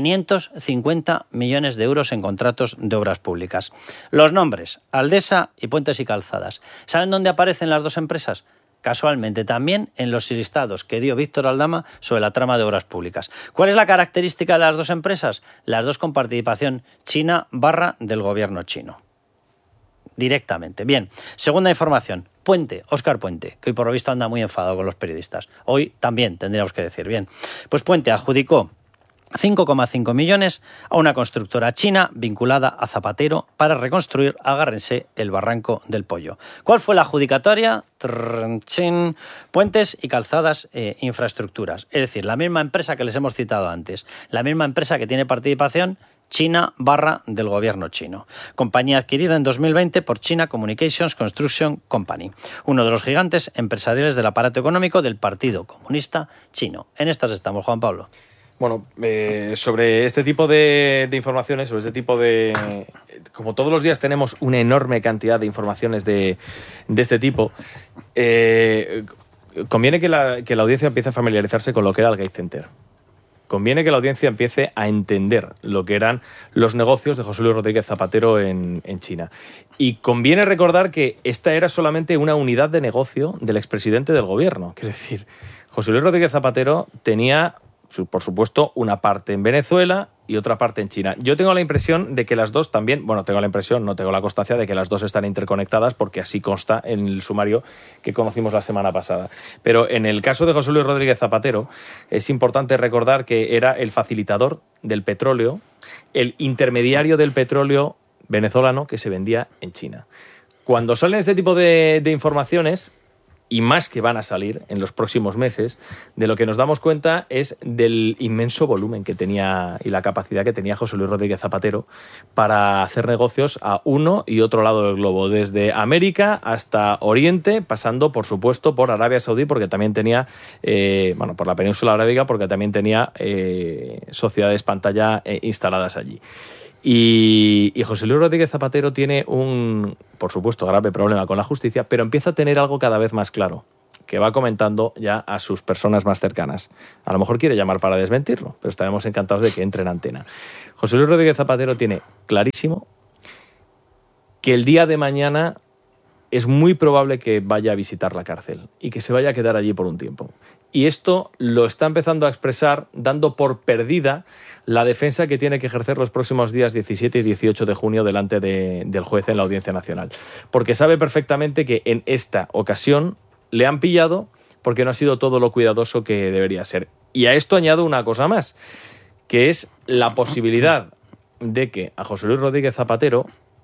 550 millones de euros en contratos de obras públicas. Los nombres, Aldesa y Puentes y Calzadas. ¿Saben dónde aparecen las 2 empresas? Casualmente también en los listados que dio Víctor Aldama sobre la trama de obras públicas. ¿Cuál es la característica de las 2 empresas? Las 2 con participación china / del gobierno chino. Directamente. Bien, segunda información. Puente, Óscar Puente, que hoy por lo visto anda muy enfadado con los periodistas. Hoy también tendríamos que decir. Bien, pues Puente adjudicó 5,5 millones a una constructora china vinculada a Zapatero para reconstruir, agárrense, el Barranco del Pollo. ¿Cuál fue la adjudicatoria? Puentes y Calzadas Infraestructuras. Es decir, la misma empresa que les hemos citado antes, la misma empresa que tiene participación China / del gobierno chino. Compañía adquirida en 2020 por China Communications Construction Company, uno de los gigantes empresariales del aparato económico del Partido Comunista Chino. En estas estamos, Juan Pablo. Bueno, sobre este tipo de informaciones, sobre este tipo de... Como todos los días tenemos una enorme cantidad de informaciones de este tipo, conviene que la audiencia empiece a familiarizarse con lo que era el Gate Center. Conviene que la audiencia empiece a entender lo que eran los negocios de José Luis Rodríguez Zapatero en China. Y conviene recordar que esta era solamente una unidad de negocio del expresidente del gobierno. Quiero decir, José Luis Rodríguez Zapatero tenía por supuesto, una parte en Venezuela y otra parte en China. Yo tengo la impresión de que las dos también, no tengo la constancia de que las dos están interconectadas, porque así consta en el sumario que conocimos la semana pasada. Pero en el caso de José Luis Rodríguez Zapatero, es importante recordar que era el facilitador del petróleo, el intermediario del petróleo venezolano que se vendía en China. Cuando salen este tipo de informaciones, y más que van a salir en los próximos meses, de lo que nos damos cuenta es del inmenso volumen que tenía y la capacidad que tenía José Luis Rodríguez Zapatero para hacer negocios a uno y otro lado del globo, desde América hasta Oriente, pasando, por supuesto, por Arabia Saudí, porque también tenía, por la península arábiga, porque también tenía sociedades pantalla instaladas allí. Y José Luis Rodríguez Zapatero tiene un, por supuesto, grave problema con la justicia, pero empieza a tener algo cada vez más claro, que va comentando ya a sus personas más cercanas. A lo mejor quiere llamar para desmentirlo, pero estaremos encantados de que entre en antena. José Luis Rodríguez Zapatero tiene clarísimo que el día de mañana es muy probable que vaya a visitar la cárcel y que se vaya a quedar allí por un tiempo. Y esto lo está empezando a expresar dando por perdida la defensa que tiene que ejercer los próximos días 17 y 18 de junio delante del juez en la Audiencia Nacional. Porque sabe perfectamente que en esta ocasión le han pillado porque no ha sido todo lo cuidadoso que debería ser. Y a esto añado una cosa más, que es la posibilidad de que a José Luis Rodríguez Zapatero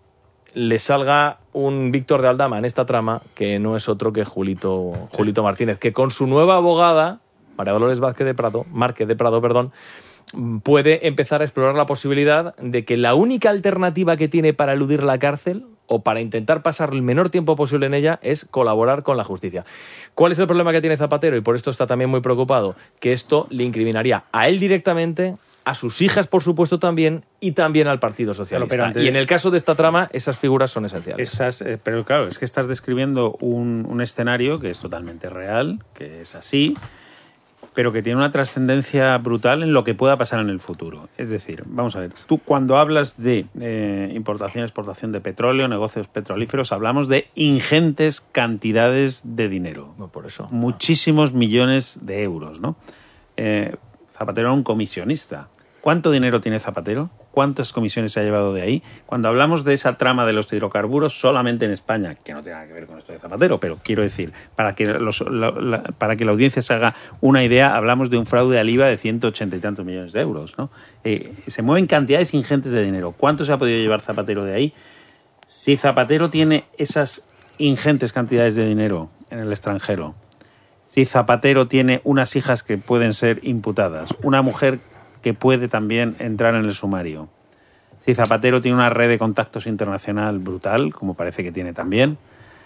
le salga un Víctor de Aldama en esta trama, que no es otro que Julito Martínez, que con su nueva abogada, María Dolores Márquez de Prado, puede empezar a explorar la posibilidad de que la única alternativa que tiene para eludir la cárcel o para intentar pasar el menor tiempo posible en ella es colaborar con la justicia. ¿Cuál es el problema que tiene Zapatero? Y por esto está también muy preocupado, que esto le incriminaría a él directamente, a sus hijas, por supuesto, también, y también al Partido Socialista. Y en el caso de esta trama, esas figuras son esenciales. Pero claro, es que estás describiendo un escenario que es totalmente real, que es así, pero que tiene una trascendencia brutal en lo que pueda pasar en el futuro. Es decir, vamos a ver, tú cuando hablas de importación y exportación de petróleo, negocios petrolíferos, hablamos de ingentes cantidades de dinero. No, por eso. Muchísimos millones de euros, ¿no? Zapatero era un comisionista. ¿Cuánto dinero tiene Zapatero? ¿Cuántas comisiones se ha llevado de ahí? Cuando hablamos de esa trama de los hidrocarburos, solamente en España, que no tiene nada que ver con esto de Zapatero, pero quiero decir, para que la audiencia se haga una idea, hablamos de un fraude al IVA de 180 y tantos millones de euros, ¿no? Se mueven cantidades ingentes de dinero. ¿Cuánto se ha podido llevar Zapatero de ahí? Si Zapatero tiene esas ingentes cantidades de dinero en el extranjero, si Zapatero tiene unas hijas que pueden ser imputadas, una mujer que puede también entrar en el sumario, si Zapatero tiene una red de contactos internacional brutal, como parece que tiene también,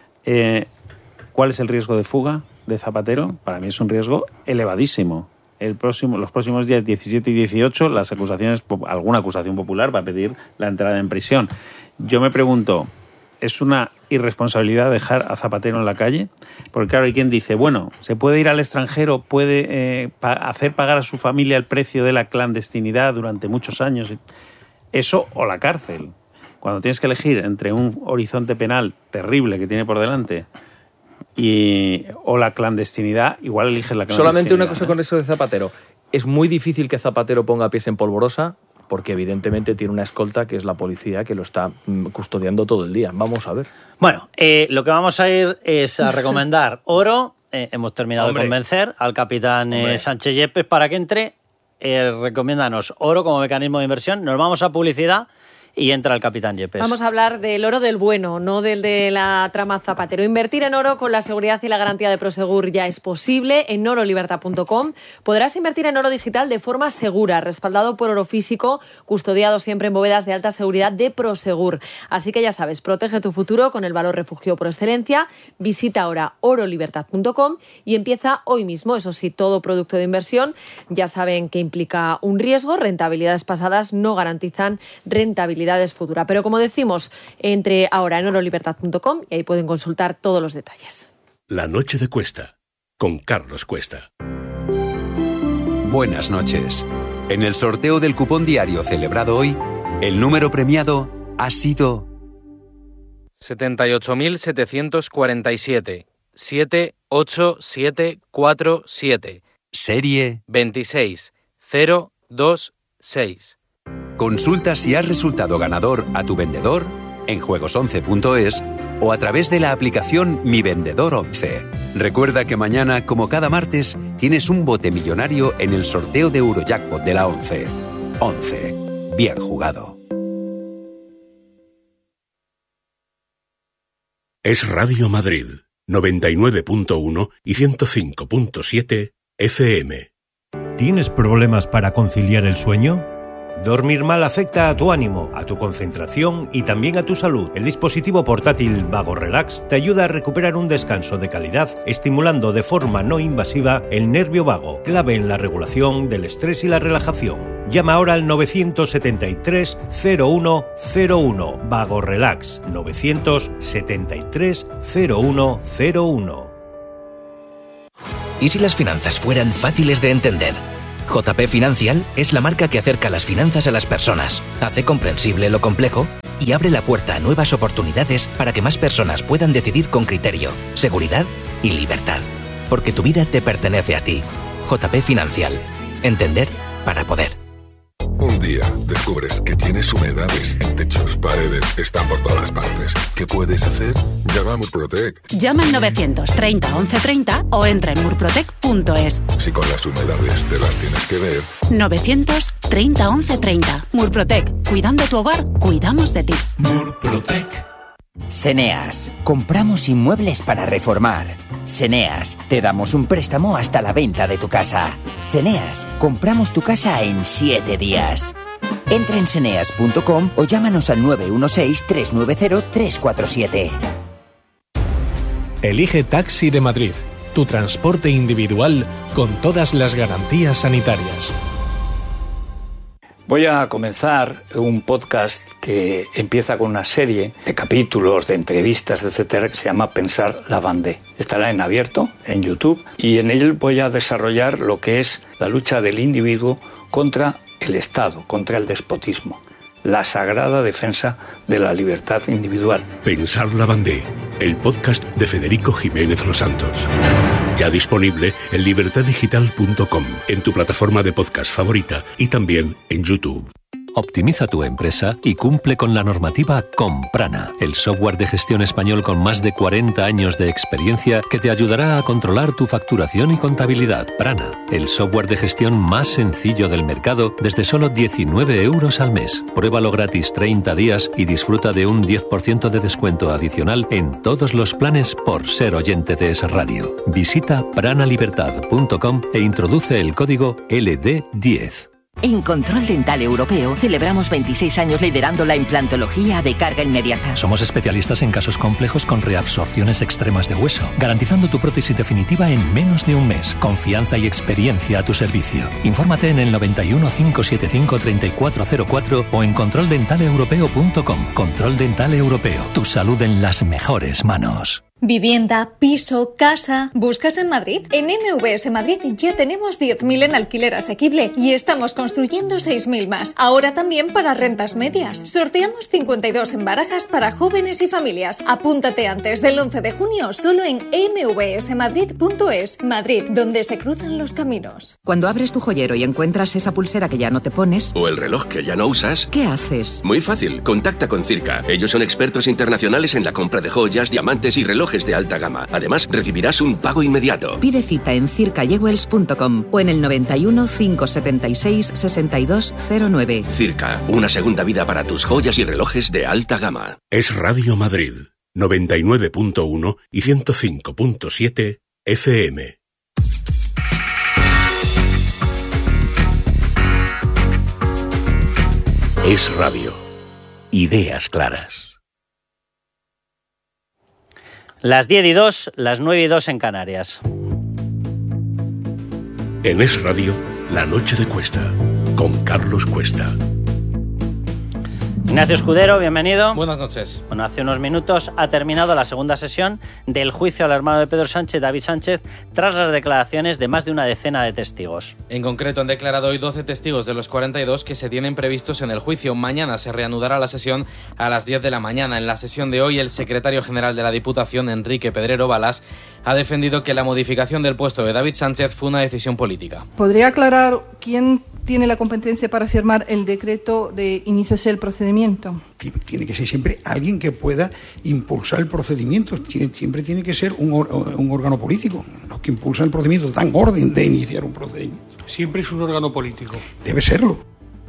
¿cuál es el riesgo de fuga de Zapatero? Para mí es un riesgo elevadísimo. Los próximos días 17 y 18, las acusaciones, alguna acusación popular va a pedir la entrada en prisión. Yo me pregunto, ¿es una irresponsabilidad dejar a Zapatero en la calle? Porque claro, hay quien dice, bueno, se puede ir al extranjero, puede hacer pagar a su familia el precio de la clandestinidad durante muchos años. Eso o la cárcel. Cuando tienes que elegir entre un horizonte penal terrible que tiene por delante o la clandestinidad, igual eliges la clandestinidad. Solamente una cosa, ¿no? Con eso de Zapatero. Es muy difícil que Zapatero ponga pies en polvorosa, porque evidentemente tiene una escolta que es la policía que lo está custodiando todo el día. Vamos a ver. Bueno, lo que vamos a ir es a recomendar oro. Hemos terminado de convencer al capitán Sánchez Yepes para que entre. Recomiéndanos oro como mecanismo de inversión. Nos vamos a publicidad y entra el capitán Yepes. Vamos a hablar del oro del bueno, no del de la trama Zapatero. Invertir en oro con la seguridad y la garantía de Prosegur ya es posible. En orolibertad.com podrás invertir en oro digital de forma segura, respaldado por oro físico, custodiado siempre en bóvedas de alta seguridad de Prosegur. Así que ya sabes, protege tu futuro con el valor refugio por excelencia. Visita ahora orolibertad.com y empieza hoy mismo. Eso sí, todo producto de inversión ya saben que implica un riesgo. Rentabilidades pasadas no garantizan rentabilidades futuras. Pero como decimos, entre ahora en orolibertad.com y ahí pueden consultar todos los detalles. La noche de Cuesta, con Carlos Cuesta. Buenas noches. En el sorteo del cupón diario celebrado hoy, el número premiado ha sido 78.747. 78747. Serie 26 026. Consulta si has resultado ganador a tu vendedor en juegos11.es o a través de la aplicación Mi Vendedor 11. Recuerda que mañana, como cada martes, tienes un bote millonario en el sorteo de Eurojackpot de la 11. 11. Bien jugado. Es Radio Madrid, 99.1 y 105.7 FM. ¿Tienes problemas para conciliar el sueño? Dormir mal afecta a tu ánimo, a tu concentración y también a tu salud. El dispositivo portátil Vago Relax te ayuda a recuperar un descanso de calidad, estimulando de forma no invasiva el nervio vago, clave en la regulación del estrés y la relajación. Llama ahora al 973 0101. Vago Relax, 973 0101. ¿Y si las finanzas fueran fáciles de entender? JP Financial es la marca que acerca las finanzas a las personas, hace comprensible lo complejo y abre la puerta a nuevas oportunidades para que más personas puedan decidir con criterio, seguridad y libertad. Porque tu vida te pertenece a ti. JP Financial. Entender para poder. Un día descubres que tienes humedades en techos, paredes, están por todas partes. ¿Qué puedes hacer? Llama a Murprotec. Llama al 930 1130 o entra en murprotec.es. Si con las humedades te las tienes que ver. 930 1130. Murprotec. Cuidando tu hogar, cuidamos de ti. Murprotec. Seneas. Compramos inmuebles para reformar. Seneas. Te damos un préstamo hasta la venta de tu casa. Seneas. Compramos tu casa en 7 días. Entra en seneas.com o llámanos al 916-390-347. Elige Taxi de Madrid. Tu transporte individual con todas las garantías sanitarias. Voy a comenzar un podcast que empieza con una serie de capítulos, de entrevistas, etcétera, que se llama Pensar la Vendée. Estará en abierto, en YouTube, y en él voy a desarrollar lo que es la lucha del individuo contra el Estado, contra el despotismo, la sagrada defensa de la libertad individual. Pensar la Vendée, el podcast de Federico Jiménez Los Santos. Ya disponible en libertaddigital.com, en tu plataforma de podcast favorita y también en YouTube. Optimiza tu empresa y cumple con la normativa con Prana, el software de gestión español con más de 40 años de experiencia que te ayudará a controlar tu facturación y contabilidad. Prana, el software de gestión más sencillo del mercado desde solo 19 euros al mes. Pruébalo gratis 30 días y disfruta de un 10% de descuento adicional en todos los planes por ser oyente de Es Radio. Visita pranalibertad.com e introduce el código LD10. En Control Dental Europeo celebramos 26 años liderando la implantología de carga inmediata. Somos especialistas en casos complejos con reabsorciones extremas de hueso, garantizando tu prótesis definitiva en menos de un mes. Confianza y experiencia a tu servicio. Infórmate en el 91 575 3404 o en controldentaleeuropeo.com. Control Dental Europeo. Tu salud en las mejores manos. Vivienda, piso, casa... ¿Buscas en Madrid? En MVS Madrid ya tenemos 10.000 en alquiler asequible y estamos construyendo 6.000 más. Ahora también para rentas medias. Sorteamos 52 en barajas para jóvenes y familias. Apúntate antes del 11 de junio solo en mvsmadrid.es. Madrid, donde se cruzan los caminos. Cuando abres tu joyero y encuentras esa pulsera que ya no te pones... o el reloj que ya no usas... ¿qué haces? Muy fácil. Contacta con Circa. Ellos son expertos internacionales en la compra de joyas, diamantes y relojes de alta gama. Además, recibirás un pago inmediato. Pide cita en circayewells.com o en el 91 576 6209. Circa, una segunda vida para tus joyas y relojes de alta gama. Es Radio Madrid, 99.1 y 105.7 FM. Es Radio. Ideas claras. Las 10:02, las 9:02 en Canarias. En Es Radio, La Noche de Cuesta, con Carlos Cuesta. Ignacio Escudero, bienvenido. Buenas noches. Bueno, hace unos minutos ha terminado la segunda sesión del juicio al hermano de Pedro Sánchez, David Sánchez, tras las declaraciones de más de una decena de testigos. En concreto, han declarado hoy 12 testigos de los 42 que se tienen previstos en el juicio. Mañana se reanudará la sesión a las 10 de la mañana. En la sesión de hoy, el secretario general de la Diputación, Enrique Pedrero Balas, ha defendido que la modificación del puesto de David Sánchez fue una decisión política. ¿Podría aclarar quién tiene la competencia para firmar el decreto de iniciarse el procedimiento? Tiene que ser siempre alguien que pueda impulsar el procedimiento. Siempre tiene que ser un órgano político. Los que impulsan el procedimiento dan orden de iniciar un procedimiento. Siempre es un órgano político. Debe serlo.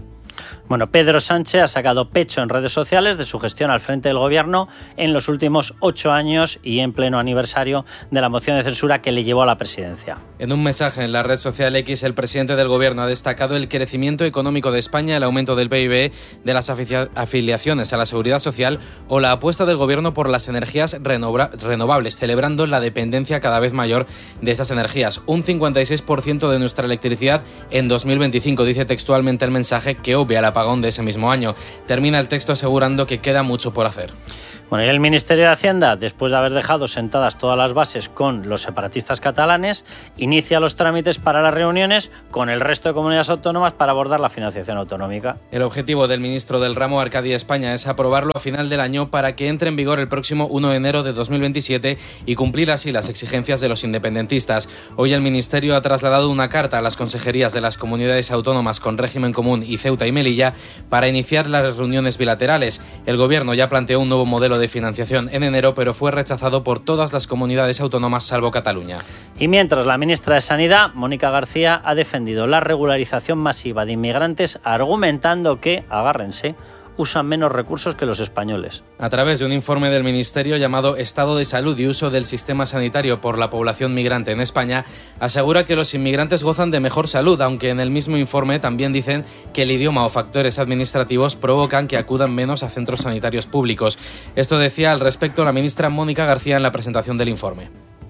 Bueno, Pedro Sánchez ha sacado pecho en redes sociales de su gestión al frente del Gobierno en los últimos 8 años y en pleno aniversario de la moción de censura que le llevó a la presidencia. En un mensaje en la red social X, el presidente del Gobierno ha destacado el crecimiento económico de España, el aumento del PIB, de las afiliaciones a la Seguridad Social o la apuesta del Gobierno por las energías renovables, celebrando la dependencia cada vez mayor de estas energías. Un 56% de nuestra electricidad en 2025, dice textualmente el mensaje, que obvia el apagón de ese mismo año. Termina el texto asegurando que queda mucho por hacer. Bueno, y el Ministerio de Hacienda, después de haber dejado sentadas todas las bases con los separatistas catalanes, inicia los trámites para las reuniones con el resto de comunidades autónomas para abordar la financiación autonómica. El objetivo del ministro del ramo, Arcadia España, es aprobarlo a final del año para que entre en vigor el próximo 1 de enero de 2027 y cumplir así las exigencias de los independentistas. Hoy el Ministerio ha trasladado una carta a las consejerías de las comunidades autónomas con régimen común y Ceuta y Melilla para iniciar las reuniones bilaterales. El Gobierno ya planteó un nuevo modelo de financiación en enero, pero fue rechazado por todas las comunidades autónomas salvo Cataluña. Y mientras, la ministra de Sanidad, Mónica García, ha defendido la regularización masiva de inmigrantes, argumentando que, agárrense, usan menos recursos que los españoles. A través de un informe del Ministerio llamado Estado de Salud y Uso del Sistema Sanitario por la Población Migrante en España, asegura que los inmigrantes gozan de mejor salud, aunque en el mismo informe también dicen que el idioma o factores administrativos provocan que acudan menos a centros sanitarios públicos. Esto decía al respecto la ministra Mónica García en la presentación del informe.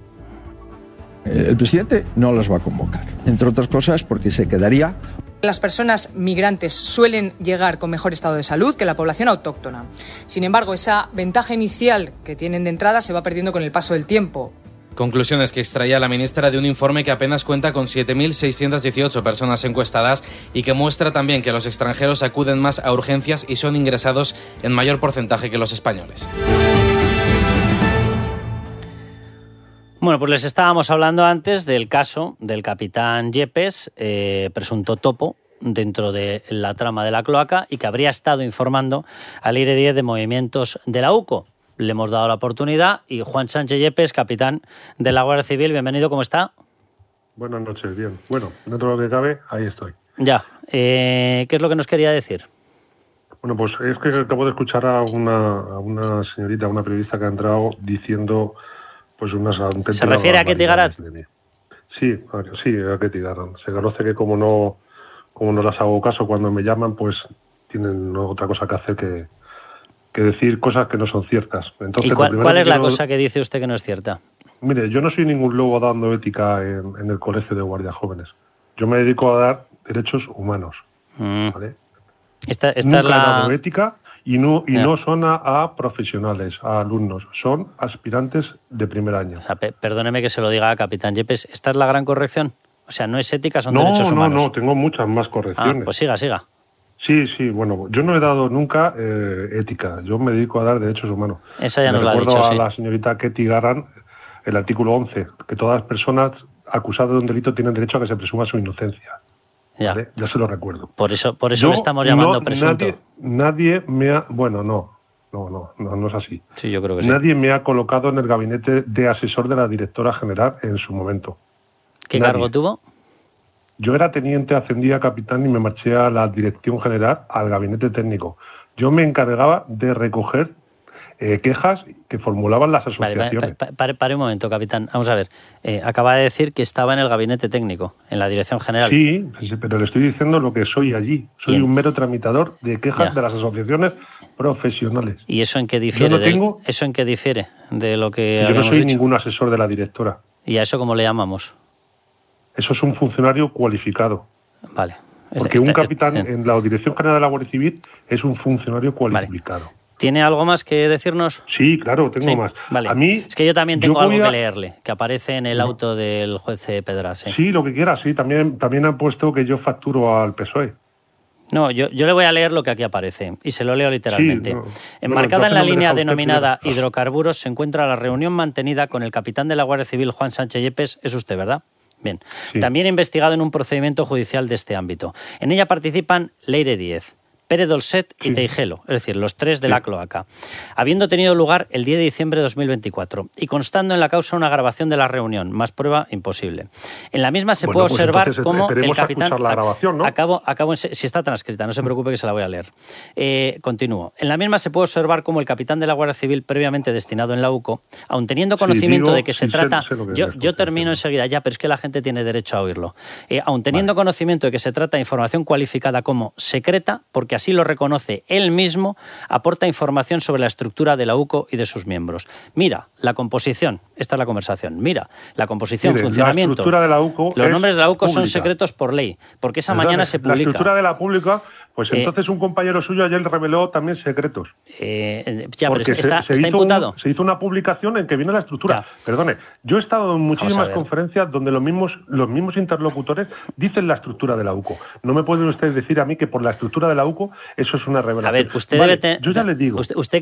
El presidente no las va a convocar, entre otras cosas porque se quedaría. Las personas migrantes suelen llegar con mejor estado de salud que la población autóctona. Sin embargo, esa ventaja inicial que tienen de entrada se va perdiendo con el paso del tiempo. Conclusiones que extraía la ministra de un informe que apenas cuenta con 7.618 personas encuestadas y que muestra también que los extranjeros acuden más a urgencias y son ingresados en mayor porcentaje que los españoles. Bueno, pues les estábamos hablando antes del caso del capitán Yepes, presunto topo, dentro de la trama de la cloaca y que habría estado informando al Aire 10 de movimientos de la UCO. Le hemos dado la oportunidad y Juan Sánchez Yepes, capitán de la Guardia Civil, bienvenido, ¿cómo está? Buenas noches, bien. Bueno, dentro de lo que cabe, ahí estoy. Ya, ¿qué es lo que nos quería decir? Bueno, pues es que acabo de escuchar a una señorita, una periodista que ha entrado diciendo pues unas auténticas... ¿Se refiere a Ketty Garat? Sí, a Ketty Garat. Se conoce que como no las hago caso cuando me llaman, pues tienen otra cosa que hacer que decir cosas que no son ciertas. Entonces, ¿y cuál es la cosa que dice usted que no es cierta? Mire, yo no soy ningún lobo dando ética en el colegio de guardias jóvenes. Yo me dedico a dar derechos humanos. ¿Vale? Esta Nunca es he la... dado ética y no son a profesionales, a alumnos. Son aspirantes de primer año. O sea, perdóneme que se lo diga a capitán Yepes. ¿Esta es la gran corrección? O sea, no es ética, son derechos humanos. No, tengo muchas más correcciones. Pues siga. Sí, bueno, yo no he dado nunca ética. Yo me dedico a dar derechos humanos. Esa ya nos la ha dicho, recuerdo sí. a la señorita Ketty Garat el artículo 11, que todas las personas acusadas de un delito tienen derecho a que se presuma su inocencia. Ya. ¿Vale? Ya se lo recuerdo. Por eso le estamos llamando presunto. Nadie me ha... Bueno, no es así. Sí, yo creo que sí. Nadie me ha colocado en el gabinete de asesor de la directora general en su momento. ¿Qué cargo tuvo? Yo era teniente, ascendí a capitán y me marché a la dirección general, al gabinete técnico. Yo me encargaba de recoger quejas que formulaban las asociaciones. Pare un momento, capitán. Vamos a ver. Acaba de decir que estaba en el gabinete técnico, en la dirección general. Sí, pero le estoy diciendo lo que soy allí. Soy un mero tramitador de quejas de las asociaciones profesionales. ¿Y eso en qué difiere? ¿Eso en qué difiere de lo que yo no soy ningún asesor de la directora. ¿Y a eso cómo le llamamos? Eso es un funcionario cualificado. Vale. Porque un capitán en la Dirección General de la Guardia Civil es un funcionario cualificado. Vale. ¿Tiene algo más que decirnos? Sí, claro, tengo más. Vale. A mí, es que yo también tengo algo que leerle, que aparece en el auto del juez Pedras. Sí, lo que quiera, sí. También han puesto que yo facturo al PSOE. No, yo le voy a leer lo que aquí aparece, y se lo leo literalmente. Sí, Enmarcada en la línea denominada hidrocarburos se encuentra la reunión mantenida con el capitán de la Guardia Civil, Juan Sánchez Yepes. Es usted, ¿verdad? Bien. Sí. También investigado en un procedimiento judicial de este ámbito. En ella participan Leire Díez, Pere Dolcet y Teijelo, es decir, los tres de la cloaca, habiendo tenido lugar el 10 de diciembre de 2024 y constando en la causa una grabación de la reunión, más prueba imposible. En la misma se puede observar cómo el capitán... La grabación, ¿no? Acabo si está transcrita, no se preocupe que se la voy a leer. Continúo. En la misma se puede observar cómo el capitán de la Guardia Civil previamente destinado en la UCO, aun teniendo conocimiento de que se trata... Yo termino enseguida ya, pero es que la gente tiene derecho a oírlo. Aun teniendo conocimiento de que se trata de información cualificada como secreta, porque así lo reconoce él mismo, aporta información sobre la estructura de la UCO y de sus miembros. Mira, la composición, esta es la conversación, mira, la composición, funcionamiento. La estructura de la UCO los nombres de la UCO son secretos por ley, porque esa mañana se publica. La estructura de la pública, pues entonces un compañero suyo ayer reveló también secretos. Pero está imputado. Se hizo una publicación en que viene la estructura. Ya. Perdone, yo he estado en muchísimas conferencias donde los mismos interlocutores dicen la estructura de la UCO. No me pueden ustedes decir a mí que por la estructura de la UCO eso es una revelación. A ver, usted debe yo ya le digo. Usted